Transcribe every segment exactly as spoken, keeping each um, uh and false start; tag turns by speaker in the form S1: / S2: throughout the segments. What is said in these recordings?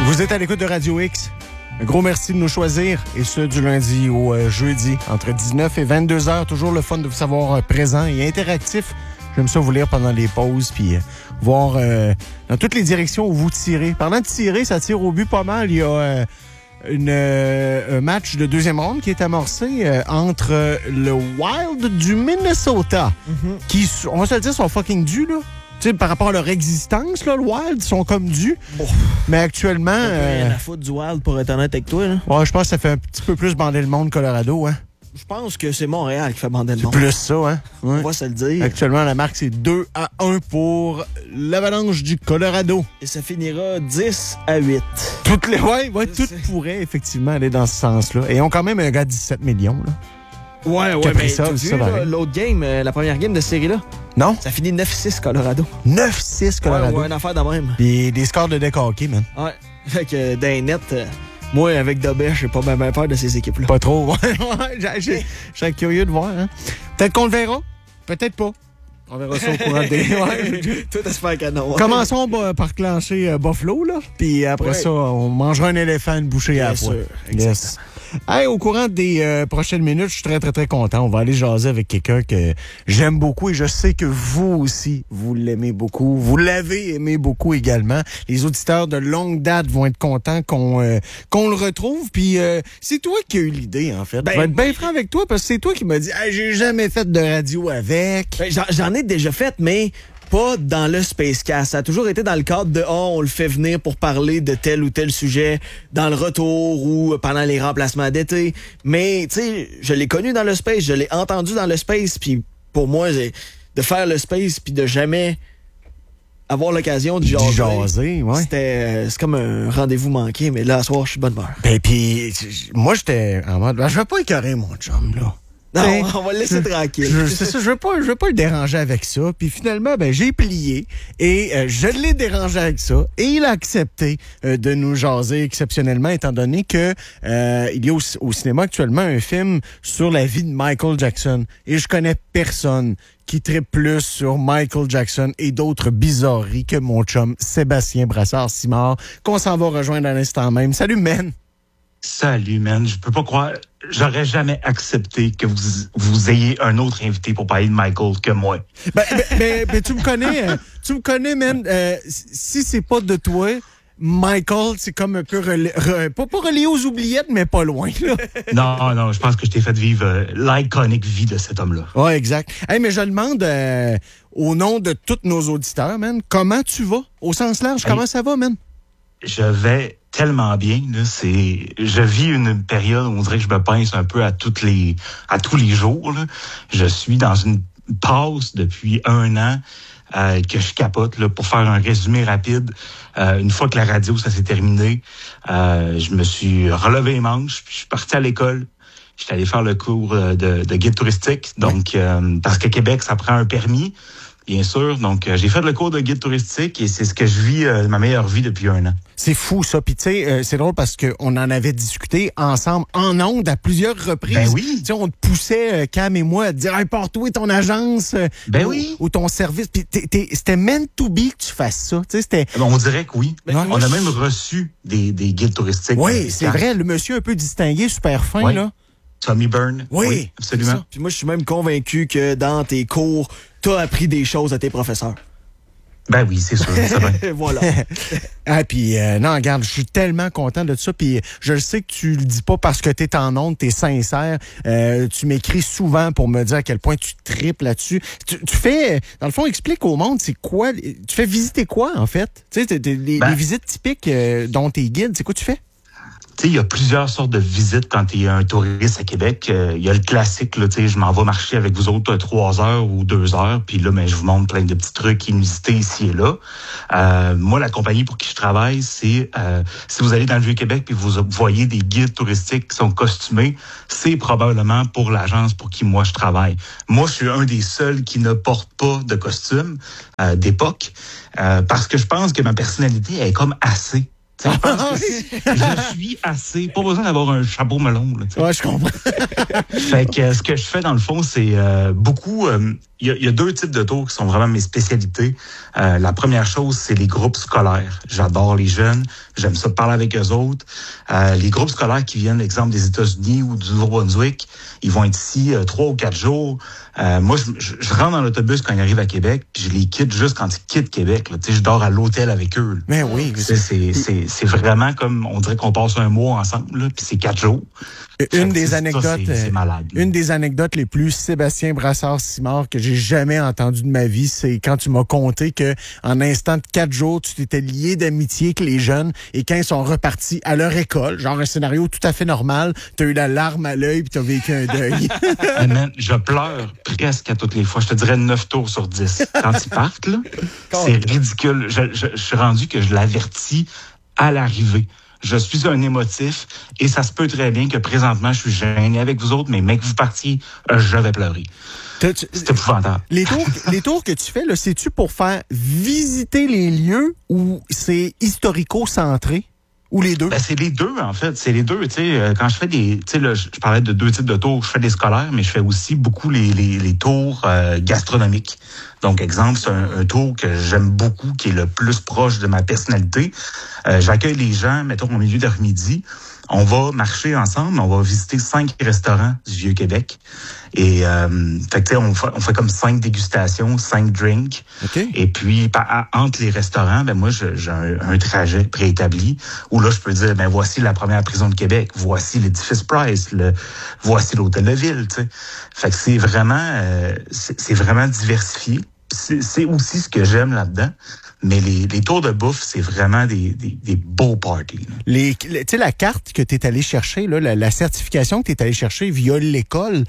S1: Vous êtes à l'écoute de Radio X. Un gros merci de nous choisir, et ce, du lundi au euh, jeudi, entre dix-neuf et vingt-deux heures. Toujours le fun de vous savoir euh, présent et interactif. J'aime ça vous lire pendant les pauses, puis euh, voir euh, dans toutes les directions où vous tirez. Parlant de tirer, ça tire au but pas mal. Il y a euh, une, euh, un match de deuxième ronde qui est amorcé euh, entre euh, le Wild du Minnesota, mm-hmm. qui, on va se le dire, sont fucking dus, là. Tu sais, par rapport à leur existence, là, le Wild, ils sont comme dus. Bon. Mais actuellement...
S2: On peut rien
S1: euh,
S2: à foutre du Wild, pour être honnête avec toi, là.
S1: Ouais, je pense que ça fait un petit peu plus bander le monde Colorado, hein.
S2: Je pense que c'est Montréal qui fait bander le monde.
S1: C'est plus ça, hein. Ouais.
S2: On va se le dire.
S1: Actuellement, la marque, c'est deux à un pour l'Avalanche du Colorado.
S2: Et ça finira dix à huit.
S1: Toutes les... Ouais, ouais, tout pourrait effectivement aller dans ce sens-là. Et ils ont quand même un gars de dix-sept millions, là.
S2: Ouais, ouais, mais ça, t'as vu, là, l'autre game, euh, la première game de cette série-là?
S1: Non.
S2: Ça finit neuf six Colorado.
S1: neuf six Colorado?
S2: Ouais, ouais, une affaire de même.
S1: Puis des scores de deck hockey, man.
S2: Ouais. Fait que euh, dans les nets, euh, moi, avec Dobet, j'ai pas bien ben peur de ces équipes-là.
S1: Pas trop, ouais. ouais j'ai, j'ai curieux de voir, hein. Peut-être qu'on le verra. Peut-être pas. On verra ça au courant des... Ouais.
S2: Tout à se faire canon.
S1: Commençons bah, par clencher euh, Buffalo, là. Puis après ouais. ça, on mangera un éléphant, une bouchée Bien à la fois. Yes. Hey, au courant des euh, prochaines minutes, je suis très, très, très content. On va aller jaser avec quelqu'un que j'aime beaucoup et je sais que vous aussi, vous l'aimez beaucoup. Vous l'avez aimé beaucoup également. Les auditeurs de longue date vont être contents qu'on euh, qu'on le retrouve. Puis euh, c'est toi qui as eu l'idée, en fait. Ben, je vais être bien franc avec toi parce que c'est toi qui m'as dit hey, « j'ai jamais fait de radio avec.
S2: Ben, » j'en, j'en ai déjà fait, mais... pas dans le Spacecast. Ça a toujours été dans le cadre de « oh, on le fait venir pour parler de tel ou tel sujet dans le retour ou pendant les remplacements d'été. » Mais, tu sais, je l'ai connu dans le Space, je l'ai entendu dans le Space, puis pour moi, de faire le Space puis de jamais avoir l'occasion de jaser,
S1: jaser ouais.
S2: c'était, c'est comme un rendez-vous manqué, mais là, à soir, je suis bonne humeur.
S1: Ben, puis moi, j'étais en mode, ben, je vais pas écœurer mon chum, là.
S2: Non, t'sais, on va le laisser tranquille.
S1: Je, c'est ça, je veux pas, je veux pas le déranger avec ça. Puis finalement, ben j'ai plié et euh, je l'ai dérangé avec ça. Et il a accepté euh, de nous jaser exceptionnellement, étant donné que euh, il y a au, au cinéma actuellement un film sur la vie de Michael Jackson. Et je connais personne qui tripe plus sur Michael Jackson et d'autres bizarreries que mon chum Sébastien Brassard-Simard, qu'on s'en va rejoindre à l'instant même. Salut, man!
S3: Salut, man. Je peux pas croire. J'aurais jamais accepté que vous, vous ayez un autre invité pour parler de Michael que moi.
S1: Ben, ben, ben, ben tu me connais. Euh, tu me connais, man. Euh, si c'est pas de toi, Michael, c'est comme un peu... Relais, re, pas, pas relié aux oubliettes, mais pas loin, là.
S3: Non, non, je pense que je t'ai fait vivre euh, l'iconique vie de cet homme-là.
S1: Ouais, exact. Hey, mais je demande, euh, au nom de tous nos auditeurs, man, comment tu vas? Au sens large, hey, comment ça va, man?
S3: Je vais... tellement bien, là, c'est, je vis une période où on dirait que je me pince un peu à toutes les, à tous les jours, là. Je suis dans une pause depuis un an, euh, que je capote, là, pour faire un résumé rapide. Euh, une fois que la radio, ça s'est terminé, euh, je me suis relevé les manches, puis je suis parti à l'école. J'étais allé faire le cours de, de guide touristique. Donc, euh, parce qu'à Québec, ça prend un permis. Bien sûr. Donc, euh, j'ai fait le cours de guide touristique et c'est ce que je vis, euh, ma meilleure vie depuis un an.
S1: C'est fou, ça. Puis, tu sais, euh, c'est drôle parce qu'on en avait discuté ensemble en ondes à plusieurs reprises.
S3: Ben oui.
S1: Tu sais, on te poussait, euh, Cam et moi, à te dire, hey, porte-toi ton agence. Euh,
S3: ben
S1: ou,
S3: oui.
S1: Ou ton service. Puis, t'es, t'es, c'était meant to be que tu fasses ça. Tu sais, c'était.
S3: Ben, on dirait que oui. Ben, on a
S1: je...
S3: même reçu des, des guides touristiques.
S1: Oui, c'est quand... vrai. Le monsieur un peu distingué, super fin,
S3: oui.
S1: là.
S3: Tommy Byrne.
S1: Oui,
S3: oui, absolument.
S2: Puis moi, je suis même convaincu que dans tes cours, t'as appris des choses à tes professeurs.
S3: Ben oui, c'est sûr. C'est vrai.
S2: Voilà.
S1: Ah, puis euh, non, regarde, je suis tellement content de ça. Puis je le sais que tu le dis pas parce que t'es en ondes, t'es sincère. Euh, tu m'écris souvent pour me dire à quel point tu tripes là-dessus. Tu, tu fais, dans le fond, explique au monde, c'est quoi, tu fais visiter quoi, en fait? Tu sais, les, ben, les visites typiques euh, dont t'es guide, c'est quoi tu fais?
S3: Tu sais, il y a plusieurs sortes de visites quand tu es un touriste à Québec. Il euh, y a le classique, là, tu sais, je m'en vais marcher avec vous autres trois heures ou deux heures, puis là, ben, je vous montre plein de petits trucs inusités ici et là. Euh, moi, la compagnie pour qui je travaille, c'est euh, si vous allez dans le Vieux-Québec puis vous voyez des guides touristiques qui sont costumés, c'est probablement pour l'agence pour qui moi je travaille. Moi, je suis un des seuls qui ne porte pas de costume euh, d'époque euh, parce que je pense que ma personnalité elle est comme assez. Je pense que je suis assez. Pas besoin d'avoir un chapeau melon. Là,
S1: ouais, je comprends.
S3: Fait que ce que je fais dans le fond, c'est euh, beaucoup. Euh, il y, a, il y a deux types de tours qui sont vraiment mes spécialités. Euh, la première chose, c'est les groupes scolaires. J'adore les jeunes. J'aime ça parler avec eux autres. Euh, les groupes scolaires qui viennent, exemple, des États-Unis ou du Nouveau-Brunswick, ils vont être ici euh, trois ou quatre jours. Euh, moi, je, je, je rentre dans l'autobus quand ils arrivent à Québec, puis je les quitte juste quand ils quittent Québec. Là. Tu sais, je dors à l'hôtel avec eux. Là.
S1: Mais oui.
S3: C'est, c'est, c'est, c'est vraiment comme, on dirait qu'on passe un mois ensemble, là, puis c'est quatre jours.
S1: Une des anecdotes,
S3: ça, c'est, c'est malade,
S1: une des anecdotes les plus Sébastien Brassard-Simard que j'ai jamais entendu de ma vie, c'est quand tu m'as conté que en instant de quatre jours, tu t'étais lié d'amitié avec les jeunes et quand ils sont repartis à leur école, genre un scénario tout à fait normal, t'as eu la larme à l'œil puis t'as vécu un deuil.
S3: Man, je pleure presque à toutes les fois. Je te dirais neuf tours sur dix. Quand ils partent, là, c'est ridicule. Je, je, je suis rendu que je l'avertis à l'arrivée. Je suis un émotif et ça se peut très bien que présentement, je suis gêné avec vous autres, mais mec, vous partiez, je vais pleurer. Tu, c'est épouvantable.
S1: Les tours, les tours que tu fais, là, c'est-tu pour faire visiter les lieux ou c'est historico-centré? Ou les deux?
S3: Ben, c'est les deux, en fait. C'est les deux. Tu sais, quand je fais des, tu sais, là, je parlais de deux types de tours. Je fais des scolaires, mais je fais aussi beaucoup les, les, les tours euh, gastronomiques. Donc, exemple, c'est un, un tour que j'aime beaucoup, qui est le plus proche de ma personnalité. Euh, j'accueille les gens, mettons, au milieu d'après-midi. On va marcher ensemble, on va visiter cinq restaurants du Vieux-Québec. Et euh, fait que, on fait, on fait comme cinq dégustations, cinq drinks.
S1: Okay.
S3: Et puis, par, entre les restaurants, ben moi, je, j'ai un, un trajet préétabli où là, je peux dire, ben voici la première prison de Québec, voici l'édifice Price, le, voici l'hôtel de ville. Tu sais. Fait que c'est vraiment, euh, c'est, c'est vraiment diversifié. C'est, c'est aussi ce que j'aime là-dedans. Mais les, les tours de bouffe, c'est vraiment des, des, des beaux parties.
S1: Les, tu sais, la carte que tu es allé chercher, là, la, la certification que tu es allé chercher via l'école,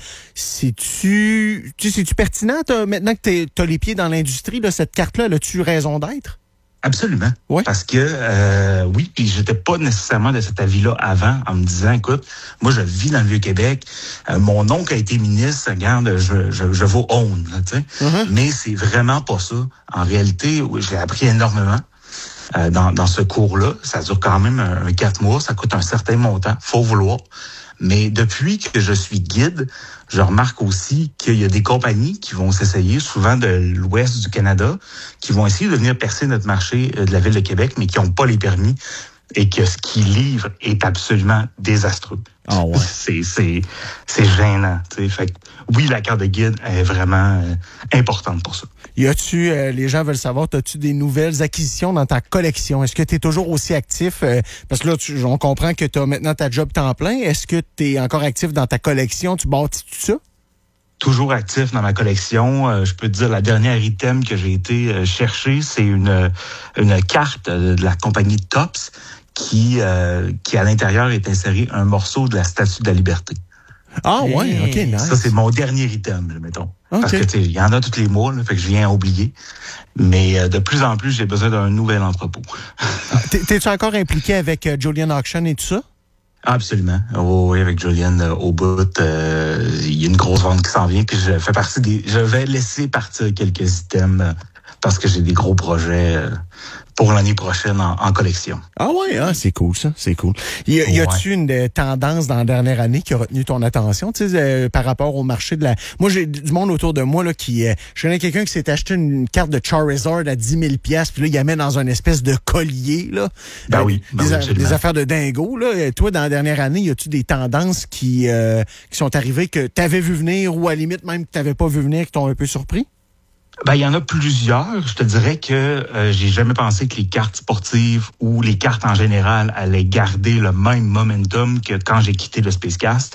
S1: c'est-tu, tu sais, c'est-tu pertinent t'as, maintenant que tu as les pieds dans l'industrie, là, cette carte-là, as-tu raison d'être?
S3: Absolument.
S1: Ouais.
S3: Parce que, euh, oui, puis j'étais pas nécessairement de cet avis-là avant, en me disant, écoute, moi, je vis dans le Vieux-Québec, euh, mon oncle a été ministre, regarde, je, je, je vaux own, là, tu sais. Mm-hmm. Mais c'est vraiment pas ça. En réalité, j'ai appris énormément euh, dans, dans ce cours-là. Ça dure quand même un, un quatre mois, ça coûte un certain montant, faut vouloir. Mais depuis que je suis guide, je remarque aussi qu'il y a des compagnies qui vont s'essayer, souvent de l'ouest du Canada, qui vont essayer de venir percer notre marché de la Ville de Québec, mais qui n'ont pas les permis et que ce qu'ils livrent est absolument désastreux.
S1: Oh ouais.
S3: C'est, c'est, c'est gênant. T'sais. Fait que, oui, la carte de guide est vraiment euh, importante pour ça.
S1: Y a-tu, euh, les gens veulent savoir, as-tu des nouvelles acquisitions dans ta collection? Est-ce que tu es toujours aussi actif? Euh, parce que là, tu, on comprend que tu as maintenant ta job temps plein. Est-ce que tu es encore actif dans ta collection? Tu bâtis tout ça?
S3: Toujours actif dans ma collection. Euh, je peux te dire, la dernière item que j'ai été euh, chercher, c'est une, une carte de la compagnie Tops qui, euh, qui à l'intérieur est inséré un morceau de la Statue de la Liberté.
S1: Ah hey. Ouais, OK, nice.
S3: Ça, c'est mon dernier item, là, mettons. Okay. Parce que, tu sais, il y en a tous les mois, là, fait que je viens à oublier. Mais euh, de plus en plus, j'ai besoin d'un nouvel entrepôt.
S1: T'es, t'es-tu encore impliqué avec euh, Julian Auction et tout ça?
S3: Absolument. Oh, oui, avec Julian euh, au bout, euh, il y a une grosse vente qui s'en vient, puis je fais partie des. Je vais laisser partir quelques items euh, parce que j'ai des gros projets euh, pour l'année prochaine en, en collection.
S1: Ah ouais, ah, c'est cool ça, c'est cool. Y, y a-tu ouais. une euh, tendance dans la dernière année qui a retenu ton attention, tu sais, euh, par rapport au marché de la... Moi, j'ai du monde autour de moi là qui... Euh, je connais quelqu'un qui s'est acheté une carte de Charizard à dix mille dollars, puis là, il la met dans une espèce de collier, là.
S3: Ben
S1: euh,
S3: oui, ben
S1: des,
S3: oui,
S1: des affaires de dingo, là. Toi, dans la dernière année, y a-tu des tendances qui, euh, qui sont arrivées que t'avais vu venir ou à la limite même que t'avais pas vu venir qui t'ont un peu surpris?
S3: Ben, il y en a plusieurs. Je te dirais que euh, j'ai jamais pensé que les cartes sportives ou les cartes en général allaient garder le même momentum que quand j'ai quitté le Spacecast.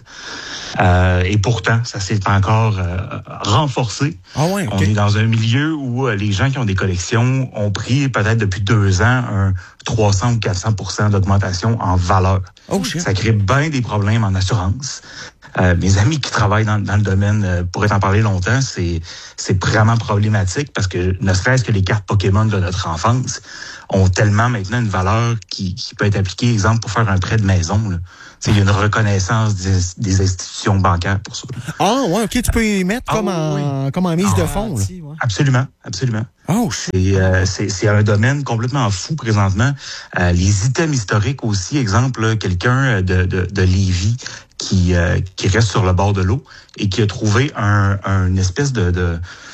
S3: Euh, et pourtant, ça s'est encore euh, renforcé.
S1: Ah ouais, okay.
S3: On est dans un milieu où euh, les gens qui ont des collections ont pris peut-être depuis deux ans un trois cents ou quatre cents pour cent d'augmentation en valeur.
S1: Oh, shit.
S3: Ça crée bien des problèmes en assurance. Euh, mes amis qui travaillent dans, dans le domaine euh, pourraient en parler longtemps, c'est c'est vraiment problématique parce que ne serait-ce que les cartes Pokémon de notre enfance ont tellement maintenant une valeur qui, qui peut être appliquée, exemple, pour faire un prêt de maison. Là. Il y a une reconnaissance des, des institutions bancaires pour ça.
S1: Ah ouais, ok, tu peux y mettre ah, comme, en, oui. comme en mise ah, de fonds. Là.
S3: Absolument, absolument.
S1: Oh,
S3: c'est, euh, c'est, c'est un domaine complètement fou présentement. Euh, les items historiques aussi, exemple, là, quelqu'un de, de, de Lévis qui, euh, qui reste sur le bord de l'eau et qui a trouvé un, un espèce de, de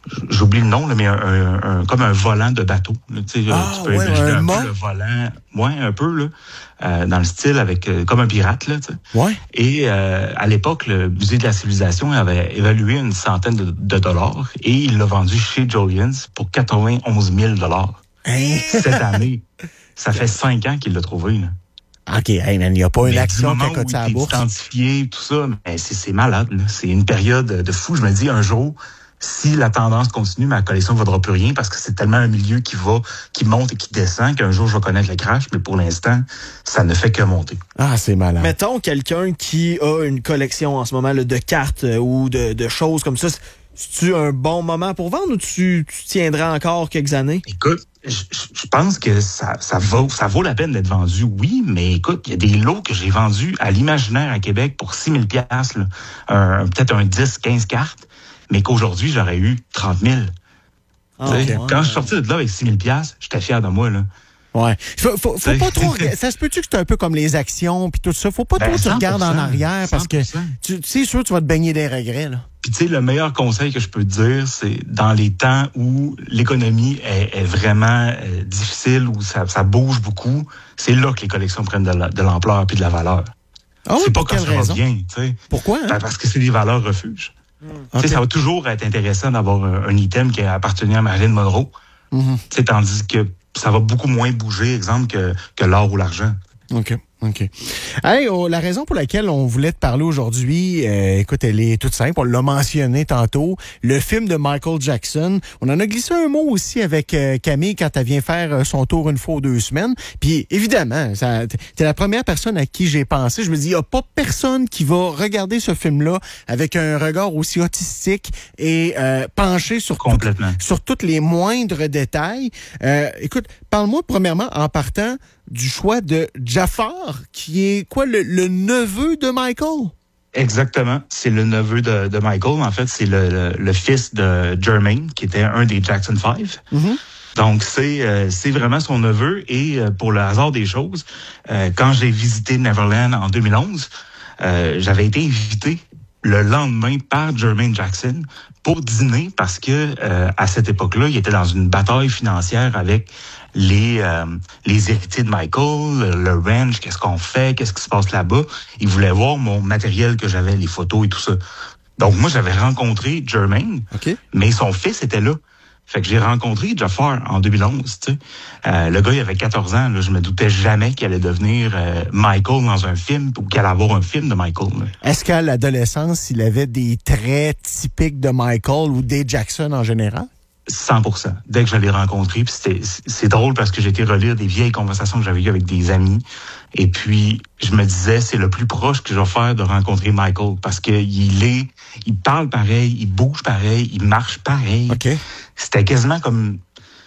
S3: j'oublie le nom, là, mais un, un, un, comme un volant de bateau. Là,
S1: ah,
S3: tu peux
S1: ouais,
S3: imaginer
S1: un,
S3: un
S1: mât.
S3: peu le volant, ouais, un peu, là, euh, dans le style avec euh, comme un pirate. Là,
S1: ouais.
S3: Et euh, à l'époque, le Musée de la Civilisation avait évalué une centaine de, de dollars et il l'a vendu chez Jolyens pour quatre-vingt-onze mille dollars.
S1: Hein?
S3: Cette année, ça fait cinq ans qu'il l'a trouvé. Là.
S1: OK, hey man, il n'y a pas
S3: mais
S1: une action qui a coté
S3: à
S1: la bourse.
S3: Identifié, tout ça, mais c'est, c'est malade. Là. C'est une période de fou. Je me dis, un jour, si la tendance continue, ma collection ne vaudra plus rien parce que c'est tellement un milieu qui va, qui monte et qui descend qu'un jour, je vais connaître le crash, mais pour l'instant, ça ne fait que monter.
S1: Ah, c'est malade.
S2: Mettons quelqu'un qui a une collection en ce moment là, de cartes euh, ou de, de choses comme ça. C'est-tu un bon moment pour vendre ou tu, tu tiendras encore quelques années?
S3: Écoute, je, je pense que ça, ça, vaut, ça vaut la peine d'être vendu, oui, mais écoute, il y a des lots que j'ai vendus à l'Imaginaire à Québec pour six mille dollars, là, un, peut-être un dix, quinze cartes, mais qu'aujourd'hui, j'aurais eu trente mille. Ah, okay. Quand je suis sorti de là avec six mille dollars, j'étais fier de moi, là.
S1: Ouais. Faut, faut, faut pas trop regarder. Ça se peut-tu que c'est un peu comme les actions puis tout ça? Faut pas ben, trop que tu regardes en arrière parce que tu, c'est sûr tu vas te baigner des regrets, là.
S3: Puis tu sais, le meilleur conseil que je peux te dire, c'est dans les temps où l'économie est, est vraiment euh, difficile, où ça, ça bouge beaucoup, c'est là que les collections prennent de, la, de l'ampleur puis de la valeur.
S1: Ah oui,
S3: c'est pas
S1: pour
S3: quand
S1: quelle
S3: ça
S1: raison?
S3: va bien, tu sais.
S1: Pourquoi? Hein?
S3: Ben, parce que c'est des valeurs refuges. Mmh. Tu sais, ça va toujours être intéressant d'avoir un, un item qui a appartenu à Marilyn Monroe. Mmh. Tu sais, tandis que ça va beaucoup moins bouger, exemple, que, que l'or ou l'argent.
S1: OK. OK. Hey, oh, la raison pour laquelle on voulait te parler aujourd'hui, euh, écoute, elle est toute simple. On l'a mentionné tantôt. Le film de Michael Jackson. On en a glissé un mot aussi avec euh, Camille quand elle vient faire son tour une fois ou deux semaines. Puis évidemment, ça, t'es la première personne à qui j'ai pensé. Je me dis, il n'y a pas personne qui va regarder ce film-là avec un regard aussi autistique et euh, penché sur, tout, sur tous les moindres détails. Euh, écoute, parle-moi premièrement en partant du choix de Jafar, qui est quoi, le, le neveu de Michael?
S3: Exactement. C'est le neveu de, de Michael. En fait, c'est le, le, le fils de Jermaine, qui était un des Jackson Five. Mm-hmm. Donc, c'est, euh, c'est vraiment son neveu. Et euh, pour le hasard des choses, euh, quand j'ai visité Neverland en deux mille onze, euh, j'avais été invité le lendemain par Jermaine Jackson pour dîner parce que euh, à cette époque-là, il était dans une bataille financière avec les euh, les héritiers de Michael, le, le ranch, qu'est-ce qu'on fait, qu'est-ce qui se passe là-bas. Il voulait voir mon matériel que j'avais, les photos et tout ça. Donc moi, j'avais rencontré Jermaine, okay. mais son fils était là. Fait que j'ai rencontré Jafar en deux mille onze, tu sais. Euh, le gars, il avait quatorze ans, là, je me doutais jamais qu'il allait devenir euh, Michael dans un film ou qu'il allait avoir un film de Michael. Là.
S1: Est-ce qu'à l'adolescence, il avait des traits typiques de Michael ou des Jackson en général?
S3: cent pour cent. Dès que je l'ai rencontré, puis c'était, c'est drôle parce que j'ai été relire des vieilles conversations que j'avais eues avec des amis. Et puis, je me disais, c'est le plus proche que je vais faire de rencontrer Michael parce que il est, il parle pareil, il bouge pareil, il marche pareil.
S1: Okay.
S3: C'était quasiment comme,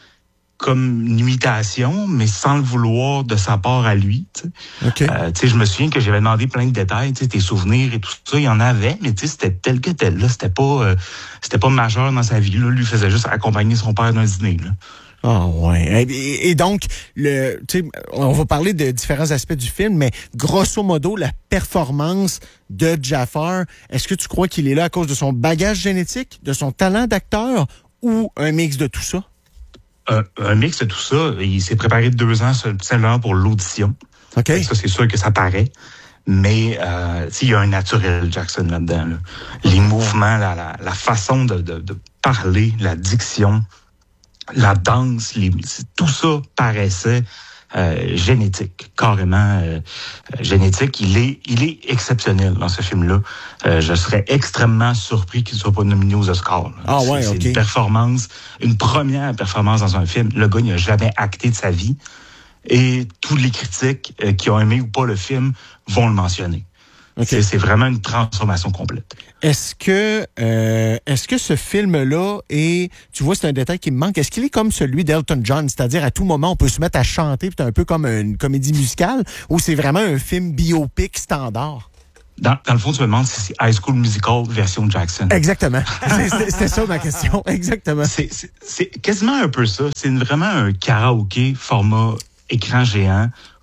S3: comme une imitation, mais sans le vouloir de sa part à lui. Tu sais,
S1: okay.
S3: euh, tu sais, je me souviens que j'avais demandé plein de détails, tu sais, tes souvenirs et tout ça, il y en avait, mais tu sais, c'était tel que tel. Là, c'était pas, euh, c'était pas majeur dans sa vie. Là, lui faisait juste accompagner son père d'un dîner. Là.
S1: Ah ouais. Et, et donc, le, tu sais, on va parler de différents aspects du film, mais grosso modo, la performance de Jafar, est-ce que tu crois qu'il est là à cause de son bagage génétique, de son talent d'acteur ou un mix de tout ça?
S3: Un, un mix de tout ça. Il s'est préparé deux ans seulement pour l'audition.
S1: Okay.
S3: Ça, c'est sûr que ça paraît. Mais euh, il y a un naturel Jackson là-dedans. Là. Les mouvements, la, la, la façon de, de, de parler, la diction, la danse, les, tout ça paraissait euh, génétique, carrément euh, génétique. Il est, il est exceptionnel dans ce film-là. Euh, je serais extrêmement surpris qu'il ne soit pas nominé aux Oscars.
S1: Ah ouais,
S3: c'est,
S1: okay.
S3: c'est une performance, une première performance dans un film. Le gars, il n'a jamais acté de sa vie. Et tous les critiques euh, qui ont aimé ou pas le film vont le mentionner. Okay. C'est, c'est vraiment une transformation complète.
S1: Est-ce que euh, est-ce que ce film-là est, tu vois, c'est un détail qui me manque, est-ce qu'il est comme celui d'Elton John, c'est-à-dire à tout moment on peut se mettre à chanter, puis c'est un peu comme une comédie musicale, ou c'est vraiment un film biopic standard?
S3: Dans, dans le fond, tu me demandes si c'est High School Musical version Jackson.
S1: Exactement. c'est, c'était ça ma question. Exactement.
S3: C'est, c'est, c'est quasiment un peu ça. C'est vraiment un karaoké format écran géant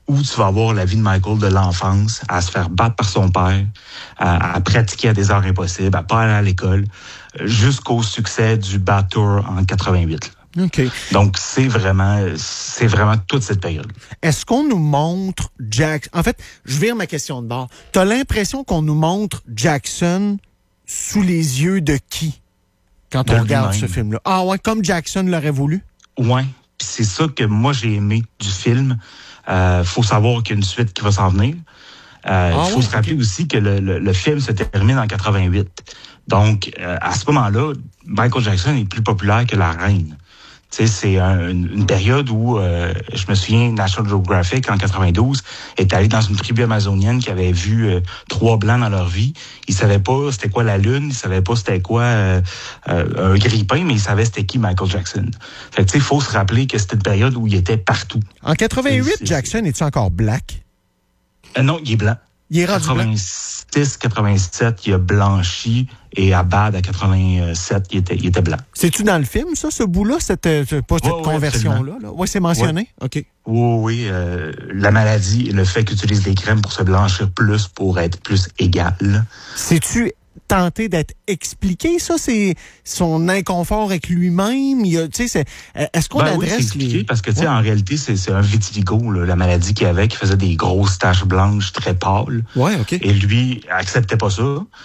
S3: où tu vas avoir la vie de Michael de l'enfance, à se faire battre par son père, à, à pratiquer à des heures impossibles, à pas aller à l'école, jusqu'au succès du Bad Tour en quatre-vingt-huit.
S1: OK.
S3: Donc, c'est vraiment, c'est vraiment toute cette période.
S1: Est-ce qu'on nous montre Jack... En fait, je vire ma question de bord. T'as l'impression qu'on nous montre Jackson sous les yeux de qui quand on
S3: De
S1: regarde
S3: lui-même.
S1: ce film-là? Ah ouais, comme Jackson l'aurait voulu?
S3: Ouais. Puis c'est ça que moi, j'ai aimé du film. Euh, faut savoir qu'il y a une suite qui va s'en venir. Euh, il
S1: Ah
S3: faut
S1: ouais,
S3: se rappeler
S1: okay.
S3: aussi que le, le, le film se termine en quatre-vingt-huit. Donc, euh, à ce moment-là, Michael Jackson est plus populaire que la reine. Tu sais, c'est un, une, une période où, euh, je me souviens, National Geographic, en quatre-vingt-douze, est allé dans une tribu amazonienne qui avait vu euh, trois blancs dans leur vie. Ils savaient pas c'était quoi la lune, ils savaient pas c'était quoi euh, euh, un grille-pain, mais ils savaient c'était qui Michael Jackson. Fait que, tu sais, il faut se rappeler que c'était une période où il était partout.
S1: En quatre-vingt-huit,
S3: C'est- c'est-
S1: Jackson, est-tu encore black?
S3: Euh, non, il est blanc.
S1: Il est rendu blanc.
S3: quatre-vingt-six, quatre-vingt-sept, il a blanchi, et à Bad, à quatre-vingt-sept, il était, il était blanc.
S1: C'est-tu dans le film, ça, ce bout-là, cette, euh, pas cette
S3: Ouais, ouais,
S1: conversion-là? Là? Oui, c'est mentionné? OK.
S3: Oui, oui, euh, la maladie et le fait qu'il utilise des crèmes pour se blanchir plus, pour être plus égal.
S1: C'est-tu tenté d'être expliqué, ça? C'est son inconfort avec lui-même? Il y a, tu sais, c'est, est-ce qu'on
S3: Ben oui, c'est
S1: adresse
S3: expliqué,
S1: les...
S3: parce que, tu sais,
S1: Ouais.
S3: en réalité, c'est, c'est un vitiligo, là, la maladie qu'il avait, qui faisait des grosses taches blanches très pâles.
S1: Ouais, OK.
S3: Et lui, acceptait pas ça.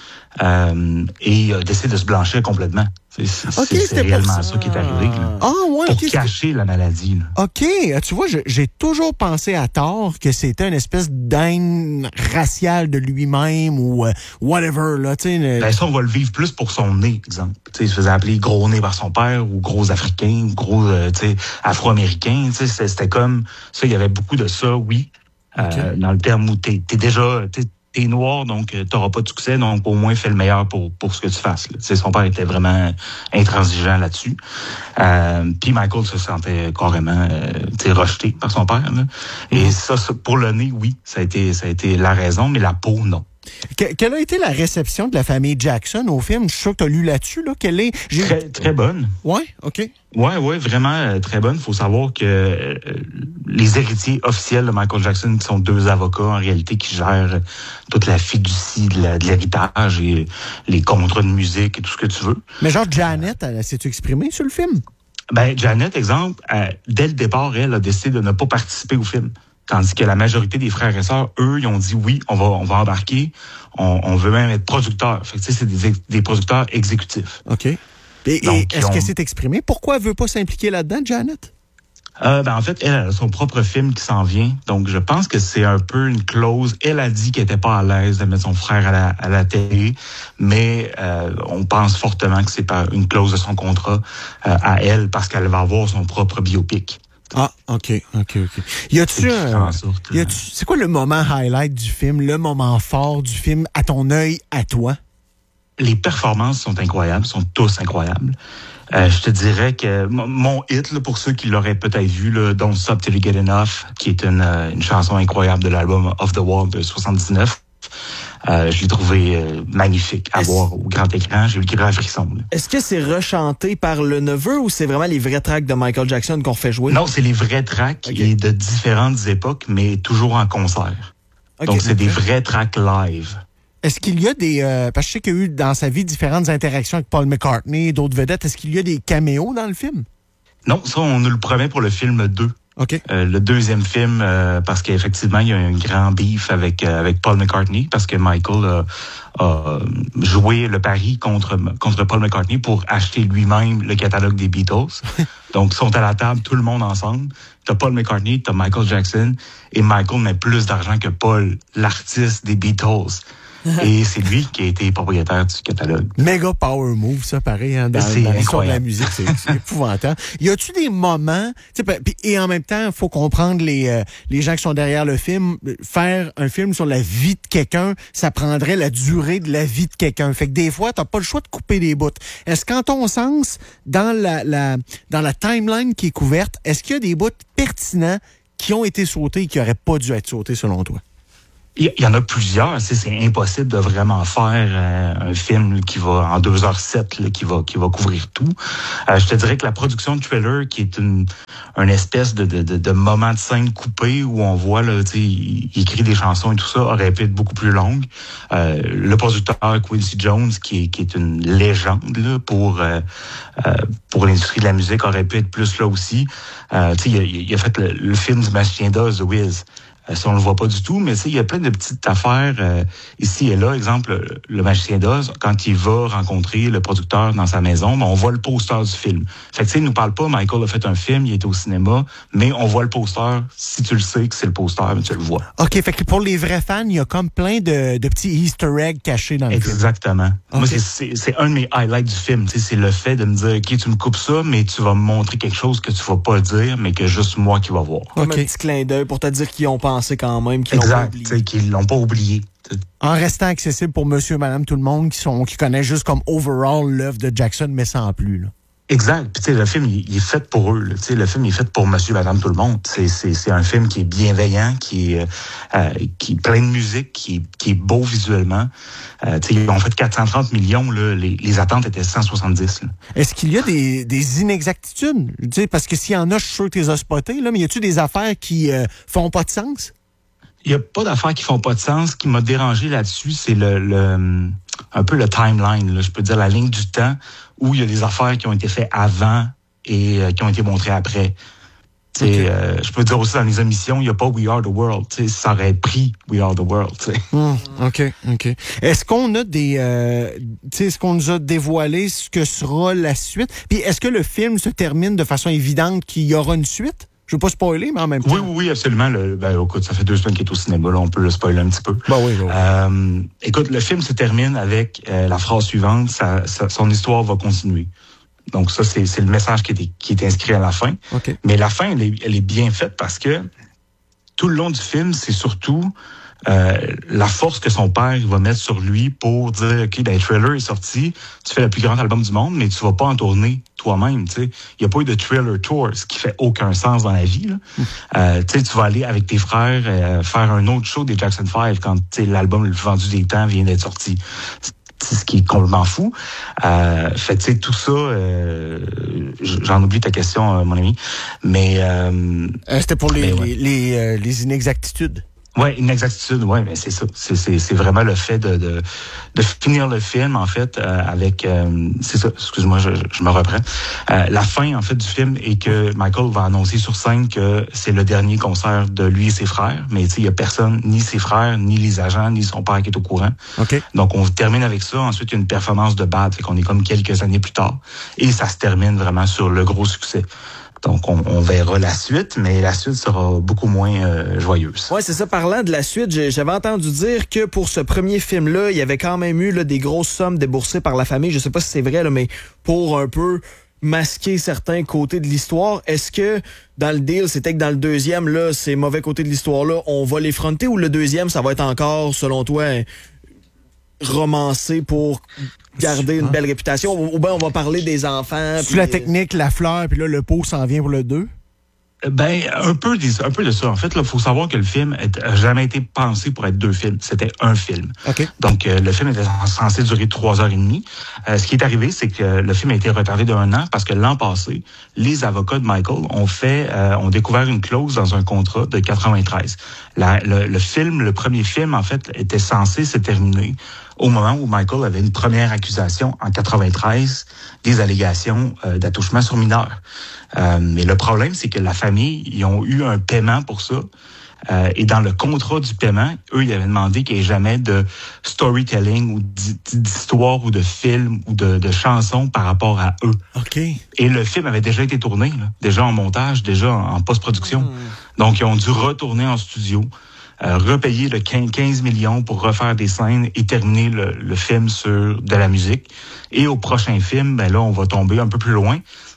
S3: Euh, et il a décidé de se blanchir complètement. C'est, c'est,
S1: OK,
S3: c'est
S1: c'était pour
S3: réellement
S1: ça.
S3: ça. qui est arrivé. Là.
S1: Ah, ouais,
S3: Pour
S1: OK. c'est-
S3: cacher la maladie. Là.
S1: OK. Tu vois, je- j'ai toujours pensé à tort que c'était une espèce d'haine raciale de lui-même ou euh, whatever, là, tu sais. le-
S3: Ben ça, on va le vivre plus pour son nez, exemple. T'sais, il se faisait appeler gros nez par son père, ou gros africain, ou gros euh, t'sais, afro-américain. T'sais, C'était, c'était comme ça, il y avait beaucoup de ça, oui. Euh,
S1: Okay.
S3: Dans le terme où t'es, t'es déjà t'es, t'es noir, donc euh, t'auras pas de succès, donc au moins fais le meilleur pour, pour ce que tu fasses. Là. T'sais, son père était vraiment intransigeant là-dessus. Euh, Puis Michael se sentait carrément euh, t'sais, rejeté par son père. Là. Et
S1: Mm-hmm.
S3: ça, ça, pour le nez, oui, ça a été, ça a été la raison, mais la peau, non.
S1: Que- quelle a été la réception de la famille Jackson au film? Je suis sûr que tu as lu là-dessus, là. Quelle est... J'ai...
S3: Très, très bonne.
S1: Ouais, OK.
S3: Ouais, ouais, vraiment euh, très bonne. Il faut savoir que euh, les héritiers officiels de Michael Jackson, qui sont deux avocats en réalité, qui gèrent euh, toute la fiducie de, la, de l'héritage et les contrats de musique et tout ce que tu veux.
S1: Mais genre, Janet, elle s'est-tu exprimée sur le film?
S3: Ben, Janet, exemple, euh, dès le départ, elle a décidé de ne pas participer au film. Tandis que la majorité des frères et sœurs, eux, ils ont dit oui, on va, on va embarquer. On, on veut même être producteurs. Fait que, tu sais, c'est des, ex- des producteurs exécutifs.
S1: OK. Et, et
S3: Donc,
S1: est-ce
S3: ils ont-
S1: qu'elle s'est exprimée? Pourquoi elle veut pas s'impliquer là-dedans, Janet?
S3: Euh, ben, en fait, elle, elle a son propre film qui s'en vient. Donc, je pense que c'est un peu une clause. Elle a dit qu'elle était pas à l'aise de mettre son frère à la, à la télé, mais euh, on pense fortement que c'est par une clause de son contrat euh, à elle parce qu'elle va avoir son propre biopic.
S1: Ah, OK, OK, OK. Y a-tu
S3: C'est
S1: un...
S3: en sorte,
S1: y a-tu- c'est quoi le moment highlight du film, le moment fort du film, à ton œil, à toi?
S3: Les performances sont incroyables, sont tous incroyables. Euh, je te dirais que m- mon hit, là, pour ceux qui l'auraient peut-être vu, là, Don't Stop Till You Get Enough, qui est une, euh, une chanson incroyable de l'album Off the Wall de soixante-dix-neuf, euh, je l'ai trouvé euh, magnifique à
S2: Est-ce-
S3: voir au grand écran. J'ai eu le grand frisson. Là.
S2: Est-ce que c'est rechanté par le neveu ou c'est vraiment les vrais tracks de Michael Jackson qu'on fait jouer?
S3: Non, c'est les vrais tracks
S2: Ok.
S3: et de différentes époques, mais toujours en concert.
S2: Ok.
S3: Donc, c'est des vrais tracks live.
S1: Est-ce qu'il y a des... euh, parce que je sais qu'il y a eu dans sa vie différentes interactions avec Paul McCartney et d'autres vedettes. Est-ce qu'il y a des caméos dans le film?
S3: Non, ça, on nous le promet pour le film deux.
S1: OK.
S3: Euh, le deuxième film, euh, parce qu'effectivement, il y a un grand beef avec euh, avec Paul McCartney, parce que Michael a, a joué le pari contre contre Paul McCartney pour acheter lui-même le catalogue des Beatles. Donc, ils sont à la table, tout le monde ensemble. T'as Paul McCartney, t'as Michael Jackson, et Michael met plus d'argent que Paul, l'artiste des Beatles. Et c'est lui qui a été propriétaire du catalogue.
S1: Méga power move, ça, pareil, hein, dans,
S3: C'est
S1: dans l'histoire de la
S3: incroyable.
S1: musique. C'est, c'est épouvantable. Y a-tu des moments... tu sais, puis- Et en même temps, il faut comprendre les, euh, les gens qui sont derrière le film. Faire un film sur la vie de quelqu'un, ça prendrait la durée de la vie de quelqu'un. Fait que des fois, t'as pas le choix de couper des bouts. Est-ce qu'en ton sens, dans la, la, dans la timeline qui est couverte, est-ce qu'il y a des bouts pertinents qui ont été sautés et qui n'auraient pas dû être sautés selon toi?
S3: Il y en a plusieurs. C'est, c'est impossible de vraiment faire euh, un film là, qui va en deux heures sept, là, qui va qui va couvrir tout. Euh, je te dirais que la production de Thriller, qui est une, une espèce de, de, de, de moment de scène coupé où on voit là, tu sais, il, il écrit des chansons et tout ça, aurait pu être beaucoup plus longue. Euh, le producteur Quincy Jones, qui est, qui est une légende là, pour euh, euh, pour l'industrie de la musique, aurait pu être plus là aussi. Euh, tu sais, il, il a fait le, le film du Magicien d'Oz, The Wiz. Ça, on le voit pas du tout, mais il y a plein de petites affaires euh, ici et là. Exemple, le Magicien d'Oz, quand il va rencontrer le producteur dans sa maison, ben, on voit le poster du film. Fait que tu sais, il nous parle pas, Michael a fait un film, il était au cinéma, mais on voit le poster. Si tu le sais que c'est le poster, ben, tu le vois.
S1: OK, fait que pour les vrais fans, il y a comme plein de, de petits easter eggs cachés dans le film.
S3: Exactement.
S1: Okay.
S3: Moi, c'est, c'est, c'est un de mes highlights du film. Tu sais, c'est le fait de me dire, OK, tu me coupes ça, mais tu vas me montrer quelque chose que tu vas pas dire, mais que juste moi qui va voir.
S2: Comme
S1: Okay.
S2: un petit clin d'œil pour te dire qu'ils ont pensé quand même, qu'ils
S3: exact,
S2: l'ont pas oublié.
S3: Qu'ils l'ont pas oublié.
S1: En restant accessible pour monsieur et madame tout le monde qui sont qui connaissent juste comme overall l'œuvre de Jackson, mais sans plus. Là.
S3: Exact. Puis tu sais, le film, il, il est fait pour eux. Tu sais, le film il est fait pour monsieur et madame tout le monde. C'est, c'est, c'est un film qui est bienveillant, qui est, euh, qui est plein de musique, qui est, qui est beau visuellement. Euh, tu sais, ils ont fait quatre cent trente millions, là. Les, les attentes étaient cent soixante-dix. Là.
S1: Est-ce qu'il y a des, des inexactitudes? Tu sais, parce que s'il y en a, je suis sûr que tu les as spotées, là, mais y a-tu des affaires qui euh, font pas de sens?
S3: Il y a pas d'affaires qui font pas de sens. Ce qui m'a dérangé là-dessus, c'est le, le un peu le timeline, là. Je peux dire la ligne du temps où il y a des affaires qui ont été faites avant et euh, qui ont été montrées après. Okay. Euh, je peux dire aussi dans les émissions, il n'y a pas We Are the World. T'sais, ça aurait pris We Are the World.
S1: Mmh, OK, OK. Est-ce qu'on a des... Euh, est-ce qu'on nous a dévoilé ce que sera la suite? Puis est-ce que le film se termine de façon évidente qu'il y aura une suite? Je veux pas spoiler, mais en même temps.
S3: Oui, oui, oui, absolument. Le, ben, écoute, ça fait deux semaines qu'il est au cinéma, là, on peut le spoiler un petit peu.
S1: Ben oui, oui.
S3: Euh, écoute, le film se termine avec euh, la phrase suivante, ça, ça, son histoire va continuer. Donc ça, c'est, c'est le message qui est, qui est inscrit à la fin.
S1: Okay.
S3: Mais la fin, elle est, elle est bien faite parce que tout le long du film, c'est surtout euh, la force que son père va mettre sur lui pour dire, OK, ben, Thriller est sorti, tu fais le plus grand album du monde, mais tu vas pas en tourner toi-même. Tu sais, il n'y a pas eu de Thriller Tour, ce qui fait aucun sens dans la vie. Là. Mm. Euh, tu sais, tu vas aller avec tes frères euh, faire un autre show des Jackson five quand l'album le plus vendu des temps vient d'être sorti. C'est ce qui est complètement fou. Euh, fait tu sais, tout ça, euh, j'en oublie ta question, euh, mon ami, mais... Euh,
S1: euh, c'était pour les,
S3: ouais.
S1: les, les, euh, les inexactitudes.
S3: Ouais, inexactitude, ouais, mais c'est ça. C'est, c'est, c'est vraiment le fait de, de, de finir le film, en fait, euh, avec... Euh, c'est ça, excuse-moi, je, je me reprends. Euh, la fin, en fait, du film est que Michael va annoncer sur scène que c'est le dernier concert de lui et ses frères, mais tu sais, il y a personne, ni ses frères, ni les agents, ni son père qui est au courant.
S1: Okay.
S3: Donc, on termine avec ça. Ensuite, il y a une performance de bad, fait qu'on est comme quelques années plus tard. Et ça se termine vraiment sur le gros succès. Donc, on, on verra la suite, mais la suite sera beaucoup moins euh, joyeuse.
S2: Ouais, c'est ça. Parlant de la suite, j'avais entendu dire que pour ce premier film-là, il y avait quand même eu là, des grosses sommes déboursées par la famille. Je sais pas si c'est vrai, là, mais pour un peu masquer certains côtés de l'histoire. Est-ce que dans le deal, c'était que dans le deuxième, là, ces mauvais côtés de l'histoire-là, on va les fronter, ou le deuxième, ça va être encore, selon toi, romancé pour garder une belle réputation, ou bien on va parler des enfants.
S1: Sur la technique, la fleur, puis là, le pot s'en vient pour le deux?
S3: Ben, un peu, des, un peu de ça. En fait, il faut savoir que le film n'a jamais été pensé pour être deux films. C'était un film.
S1: Okay.
S3: Donc, euh, le film était censé durer trois heures et demie. Euh, ce qui est arrivé, c'est que le film a été retardé d'un an parce que l'an passé, les avocats de Michael ont fait, euh, ont découvert une clause dans un contrat de quatre-vingt-treize. La, le, le film, le premier film, en fait, était censé se terminer au moment où Michael avait une première accusation en quatre-vingt-treize des allégations euh, d'attouchement sur mineurs. Euh, mais le problème, c'est que la famille, ils ont eu un paiement pour ça. Euh, et dans le contrat du paiement, eux, ils avaient demandé qu'il n'y ait jamais de storytelling ou d'histoire ou de film ou de, de chansons par rapport à eux.
S1: OK.
S3: Et le film avait déjà été tourné, là, déjà en montage, déjà en, en post-production. Mmh. Donc, ils ont dû retourner en studio, euh, repayer le quinze millions pour refaire des scènes et terminer le, le film sur de la musique. Et au prochain film, ben là, on va tomber un peu plus loin.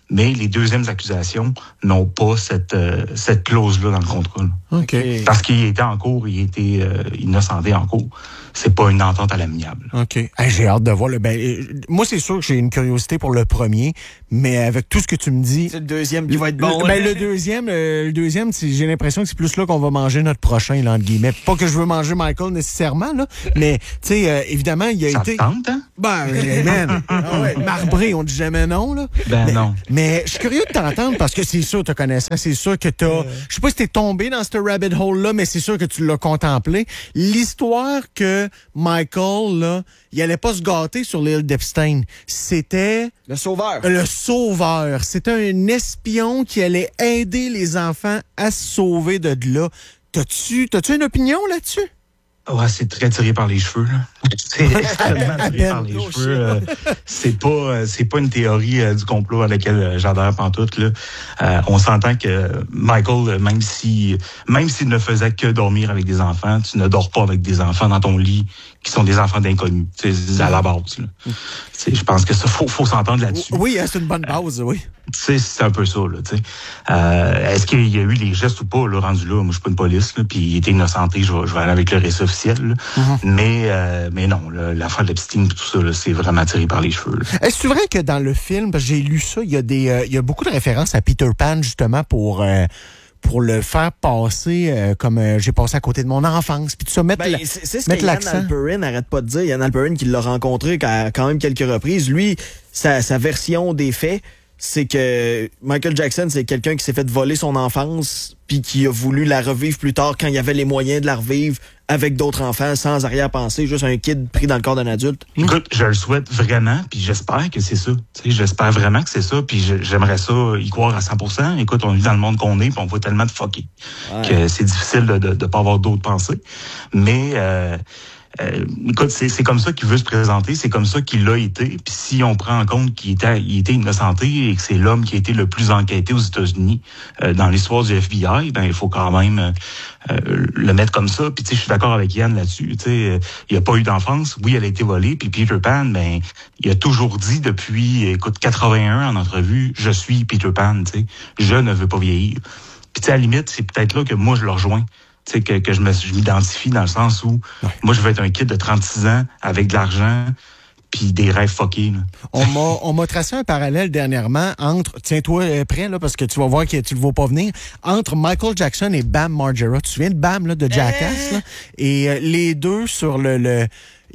S3: Mais les deuxièmes accusations n'ont pas cette, euh, cette clause-là dans le contrat. Là.
S1: OK.
S3: Parce qu'il était en cours, il était euh, innocenté en cours. C'est pas une entente à l'amiable.
S1: OK. Hey, j'ai hâte de voir. Le, ben, euh, moi, c'est sûr que j'ai une curiosité pour le premier, mais avec tout ce que tu me dis...
S2: C'est le deuxième qui va être bon.
S1: Le, ben, le deuxième, euh, le deuxième, j'ai l'impression que c'est plus là qu'on va manger notre prochain, là, entre guillemets. Pas que je veux manger Michael nécessairement, là, mais, tu sais, euh, évidemment, il a
S3: Ça
S1: été...
S3: te tente, hein?
S1: Ben, euh, man, ah ouais, marbré, on dit jamais non, là.
S3: Ben
S1: mais,
S3: non.
S1: Mais je suis curieux de t'entendre parce que c'est sûr, te connaissant, c'est sûr que t'as... Euh... Je sais pas si t'es tombé dans ce rabbit hole-là, mais c'est sûr que tu l'as contemplé. L'histoire que Michael, là, il allait pas se gâter sur l'île d'Epstein. C'était...
S2: Le sauveur.
S1: Le sauveur. C'était un espion qui allait aider les enfants à se sauver de là. T'as-tu, t'as-tu une opinion là-dessus?
S3: Ouais, c'est très tiré par les cheveux, là. C'est extrêmement tiré par les cheveux. Euh, c'est pas, euh, c'est pas une théorie euh, du complot à laquelle euh, j'adhère pantoute, là. Euh, on s'entend que Michael, même si, même s'il ne faisait que dormir avec des enfants, tu ne dors pas avec des enfants dans ton lit qui sont des enfants d'inconnus. C'est à la base, là. Je pense que ça, faut, faut s'entendre là-dessus.
S1: Oui, c'est une bonne base, oui.
S3: C'est un peu ça, là, tu sais. Euh, est-ce qu'il y a eu les gestes ou pas, là, rendu là? Moi, je suis pas une police, là, puis il était innocenté, je vais, je vais aller avec le récit officiel, là. Mm-hmm. Mais, euh, mais non, l'affaire d'Epstein et tout ça, c'est vraiment tiré par les cheveux. Est-ce
S1: que c'est vrai que dans le film, parce que j'ai lu ça, il y a des, euh, il y a beaucoup de références à Peter Pan, justement, pour... Euh, pour le faire passer euh, comme euh, j'ai passé à côté de mon enfance. Puis tout ça, mettre
S2: ben,
S1: la,
S2: c'est ce que Yann Alperin n'arrête pas de dire. Yann Alperin qui l'a rencontré quand même quelques reprises. Lui, sa, sa version des faits, c'est que Michael Jackson, c'est quelqu'un qui s'est fait voler son enfance puis qui a voulu la revivre plus tard quand il y avait les moyens de la revivre avec d'autres enfants, sans arrière-pensée, juste un kid pris dans le corps d'un adulte.
S3: Écoute, je le souhaite vraiment, puis j'espère que c'est ça. Tu sais, j'espère vraiment que c'est ça, puis j'aimerais ça y croire à cent pour cent. Écoute, on vit dans le monde qu'on est, puis on voit tellement de fuckés ouais. que c'est difficile de de, de pas avoir d'autres pensées. Mais... Euh, Euh, écoute, c'est comme ça qu'il veut se présenter, c'est comme ça qu'il l'a été. Puis si on prend en compte qu'il était, il était innocenté et que c'est l'homme qui a été le plus enquêté aux États-Unis euh, dans l'histoire du F B I, ben il faut quand même euh, le mettre comme ça. Puis tu sais, je suis d'accord avec Yann là-dessus. Tu sais, euh, il n'y a pas eu d'enfance. Oui, elle a été volée. Puis Peter Pan, ben il a toujours dit depuis, écoute, quatre-vingt-un en entrevue, je suis Peter Pan. Tu sais, je ne veux pas vieillir. Puis tu sais, à la limite, c'est peut-être là que moi je le rejoins. Tu sais, que, que je m'identifie dans le sens où ouais. moi, je veux être un kid de trente-six ans avec de l'argent puis des rêves fuckés.
S1: On m'a tracé un parallèle dernièrement entre, tiens-toi prêt, là, parce que tu vas voir que tu le vois pas venir, entre Michael Jackson et Bam Margera. Tu te souviens de Bam, là, de Jackass? Là? Et euh, les deux sur le... le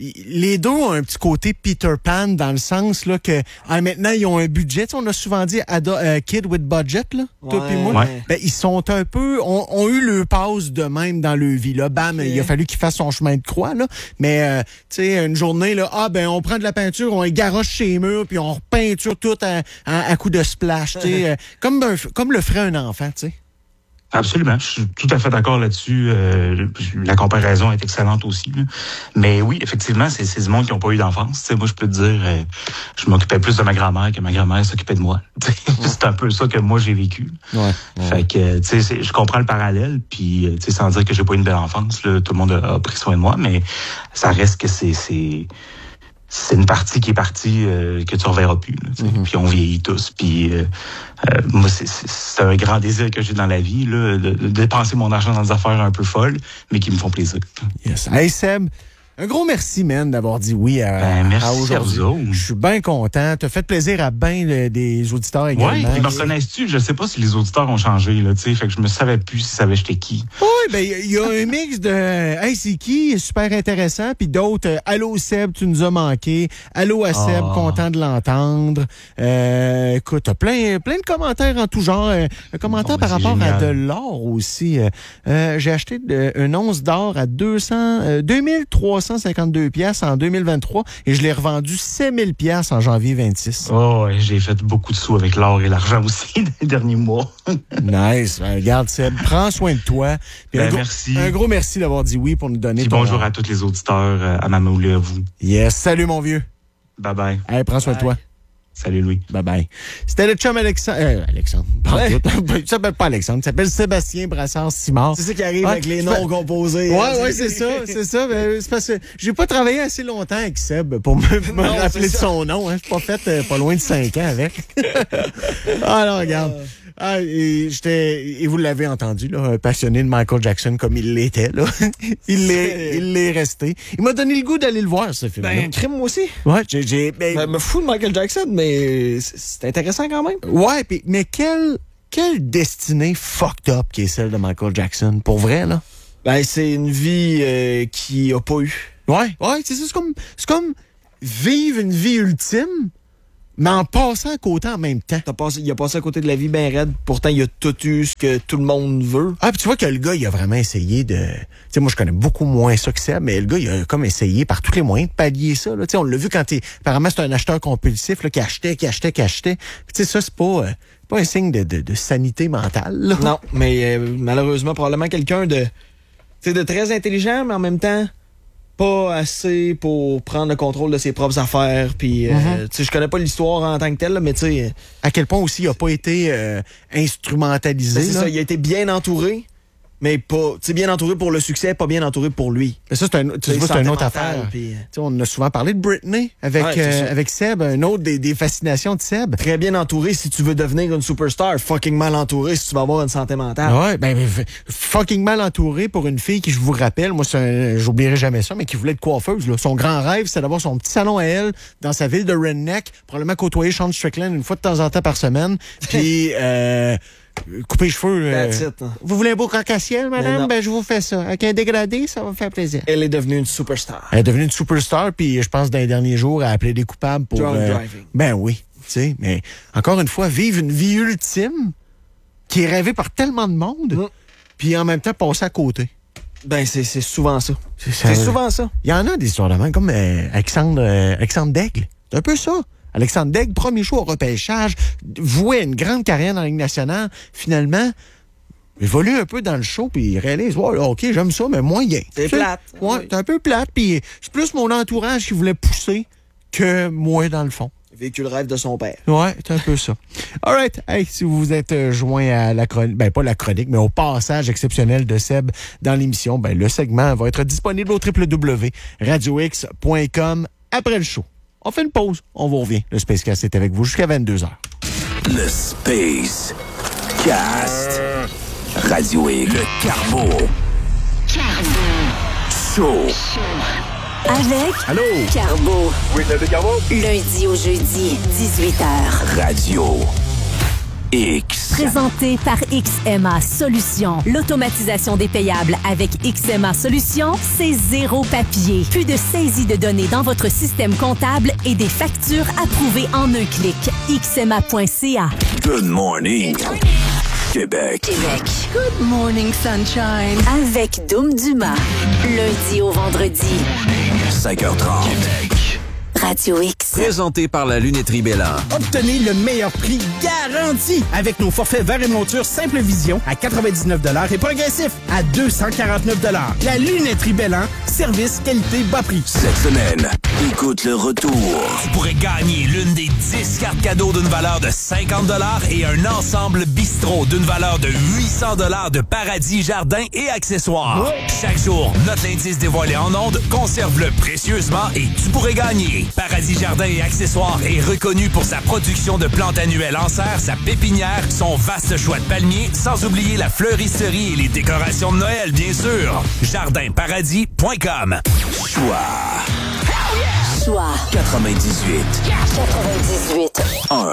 S1: les deux ont un petit côté Peter Pan dans le sens là que ah, maintenant ils ont un budget. T'sais, on a souvent dit uh, kid with budget là,
S2: ouais,
S1: toi puis moi.
S3: Ouais.
S1: Ben, ils sont un peu ont, ont eu le passe de même dans leur vie là. Bam, okay. Il a fallu qu'il fasse son chemin de croix là. Mais euh, tu sais une journée là, ah ben on prend de la peinture, on garoche chez les murs puis on repeinture tout à, à, à coup de splash. Tu sais, euh, comme un, comme le ferait un enfant, tu sais.
S3: Absolument, je suis tout à fait d'accord là-dessus. Euh, la comparaison est excellente aussi. Là. Mais oui, effectivement, c'est du monde qui n'ont pas eu d'enfance. Moi, je peux te dire, euh, je m'occupais plus de ma grand-mère que ma grand-mère s'occupait de moi. C'est un peu ça que moi, j'ai vécu. Ouais, ouais. Fait que, tu sais, je comprends le parallèle, puis, tu sais, sans dire que j'ai pas eu une belle enfance, là, tout le monde a, a pris soin de moi, mais ça reste que c'est... c'est une partie qui est partie euh, que tu ne reverras plus. Là, mm-hmm. Puis on vieillit tous. Puis euh, euh, moi, c'est un grand désir que j'ai dans la vie, là, de, de dépenser mon argent dans des affaires un peu folles, mais qui me font plaisir.
S1: Yes. Hey Seb, un gros merci, man, d'avoir dit oui à,
S3: ben, merci
S1: à aujourd'hui. Je suis bien content. T'as fait plaisir à bien des auditeurs également.
S3: Oui, ils me reconnaissent-tu? Je sais pas si les auditeurs ont changé, là, tu sais. Fait que je me savais plus si savaient j'étais qui.
S1: Oui, ben, il y a un mix de hey, c'est qui? Super intéressant. Puis d'autres, euh, allô Seb, tu nous as manqué. Allô à Seb, oh. content de l'entendre. Euh, écoute, t'as plein, plein de commentaires en tout genre. Euh, un commentaire bon, par rapport génial. à de l'or aussi. Euh, euh, J'ai acheté de, une once d'or à deux cents, euh, deux mille trois cents cinquante-deux piastres en deux mille vingt-trois et je l'ai revendu sept mille piastres en janvier vingt-six.
S3: Oh, ouais, j'ai fait beaucoup de sous avec l'or et l'argent aussi dans les derniers mois.
S1: Nice. Ben, regarde, Seb, prends soin de toi.
S3: Ben,
S1: un, gros,
S3: merci.
S1: un gros merci d'avoir dit oui pour nous donner
S3: Puis
S1: ton...
S3: bonjour à tous les auditeurs, à Mamoulé, à vous.
S1: Yes. Salut, mon vieux.
S3: Bye bye.
S1: Allez, prends soin bye. de toi.
S3: Salut, Louis.
S1: Bye-bye. C'était le chum Alexandre. Euh, Alexandre.
S2: Ouais.
S1: Il s'appelle pas Alexandre. Il s'appelle Sébastien Brassard-Simard.
S2: C'est ça qui arrive
S1: Ouais,
S2: avec les
S1: c'est
S2: noms
S1: pas-
S2: composés.
S1: Ouais,
S2: hein,
S1: ouais, c'est ça, c'est ça. Mais c'est parce que j'ai pas travaillé assez longtemps avec Seb pour me, me
S2: Non,
S1: rappeler de
S2: c'est ça.
S1: son nom. Hein. Je suis pas fait euh, pas loin de cinq ans avec. Ah non, regarde. Ah, et, j'étais, et vous l'avez entendu, là, un passionné de Michael Jackson comme il l'était. Là. il l'est, il l'est resté. Il m'a donné le goût d'aller le voir, ce film-là.
S2: Ben, crime, moi aussi.
S1: Ouais, j'ai... j'ai ben,
S2: Ben, me fous de Michael Jackson, mais c'est- c'est intéressant quand même.
S1: ouais, pis, mais quelle, quelle destinée fucked up qui est celle de Michael Jackson, pour vrai, là?
S2: Ben, c'est une vie euh, qui a pas eu.
S1: Ouais, ouais, c'est ça, c'est comme, c'est comme vivre une vie ultime, mais en passant à côté en même temps.
S2: T'as passé, il a passé à côté de la vie bien raide. Pourtant, il a tout eu ce que tout le monde veut.
S1: Ah, puis tu vois que le gars, il a vraiment essayé de... Tu sais, moi, je connais beaucoup moins ça que ça, mais le gars, il a comme essayé par tous les moyens de pallier ça. Là. Tu sais, on l'a vu quand il... Apparemment, c'est un acheteur compulsif là, qui achetait, qui achetait, qui achetait. Puis tu sais, ça, c'est pas, euh, pas un signe de, de, de sanité mentale. Là.
S2: Non, mais euh, malheureusement, probablement quelqu'un de, tu sais, de très intelligent, mais en même temps, pas assez pour prendre le contrôle de ses propres affaires. Puis, euh,
S1: Mm-hmm.
S2: tu sais, je connais pas l'histoire en tant que telle, là, mais tu sais,
S1: À quel point aussi il a pas été euh, instrumentalisé.
S2: ben, c'est
S1: là.
S2: ça, il a été bien entouré, mais pas, tu sais, bien entouré pour le succès, pas bien entouré pour lui.
S1: Mais ça, c'est, un, tu vois, c'est une autre affaire.
S2: Puis, euh,
S1: Tu sais, on en a souvent parlé de Britney avec,
S2: Ouais, c'est
S1: euh,
S2: ça.
S1: avec Seb, un autre des, des fascinations de Seb.
S2: très bien entouré si tu veux devenir une superstar, fucking mal entouré si tu vas avoir une santé mentale.
S1: Ouais, ben, ben, fucking mal entouré pour une fille qui, je vous rappelle, moi, c'est un- j'oublierai jamais ça, mais qui voulait être coiffeuse. Là. Son grand rêve, c'est d'avoir son petit salon à elle dans sa ville de Redneck, probablement côtoyer Sean Strickland une fois de temps en temps par semaine, puis euh, couper les cheveux. euh,
S2: That's it, hein.
S1: Vous voulez un beau croque-à-ciel,
S2: Mais
S1: madame?
S2: non.
S1: Ben, je vous fais ça. Avec un dégradé, ça va me faire plaisir.
S2: Elle est devenue une superstar.
S1: Elle est devenue une superstar, puis je pense dans les derniers jours, elle a appelé des coupables pour...
S2: Drunk driving.
S1: Ben oui, tu sais, mais encore une fois, vivre une vie ultime qui est rêvée par tellement de monde,
S2: Mm.
S1: puis en même temps passer à côté.
S2: Ben, c'est c'est souvent ça.
S1: C'est ça.
S2: C'est souvent ça.
S1: Il y en a des histoires de même, comme euh, Alexandre, euh, Alexandre Daigle. C'est un peu ça. Alexandre Daigle, premier choix au repêchage, vouait une grande carrière dans la Ligue nationale. Finalement, il évolue un peu dans le show, puis il réalise, ouais, OK, j'aime ça, mais moyen.
S2: C'est
S1: Tu sais,
S2: plate.
S1: Ouais,
S2: Oui.
S1: c'est un peu plate, puis c'est plus mon entourage qui voulait pousser que moi, dans le fond.
S2: Il a vécu le rêve de son père.
S1: Ouais, c'est un peu ça. All right. Hey, si vous vous êtes euh, joint à la chronique, ben pas la chronique, mais au passage exceptionnel de Seb dans l'émission, ben le segment va être disponible au w w w point radio x point com après le show. On fait une pause, on vous revient. Le Space Cast est avec vous jusqu'à vingt-deux heures.
S4: Le Space Cast. Radio X. Le Carbo. Show.
S5: Avec
S4: Allô?
S5: Carbo.
S4: Oui, le Carbo.
S5: Lundi au jeudi, dix-huit heures.
S4: Radio X.
S5: Présenté par X M A Solutions. L'automatisation des payables avec X M A Solutions, c'est zéro papier. Plus de saisie de données dans votre système comptable et des factures approuvées en un clic. x m a point c a.
S4: Good morning. Québec.
S5: Québec.
S6: Good morning, sunshine.
S5: Avec Doom Dumas. Lundi au vendredi.
S4: cinq heures trente.
S5: Radio X.
S7: Présenté par la lunetterie Bélan.
S8: Obtenez le meilleur prix garanti avec nos forfaits verre et monture Simple Vision à quatre-vingt-dix-neuf dollars et progressif à deux cent quarante-neuf dollars. La lunetterie Bélan, service, qualité, bas prix.
S4: Cette semaine, écoute le retour.
S7: Tu pourrais gagner l'une des dix cartes cadeaux d'une valeur de cinquante dollars et un ensemble bistrot d'une valeur de huit cents dollars de paradis, jardins et accessoires. Chaque jour, notre indice dévoilé en ondes, conserve-le précieusement et tu pourrais gagner. Paradis Jardins et Accessoires est reconnu pour sa production de plantes annuelles en serre, sa pépinière, son vaste choix de palmiers, sans oublier la fleuristerie et les décorations de Noël, bien sûr. jardin paradis point com.
S4: Choix
S5: Choix
S4: quatre-vingt-dix-huit
S5: quatre-vingt-dix-huit.
S4: un.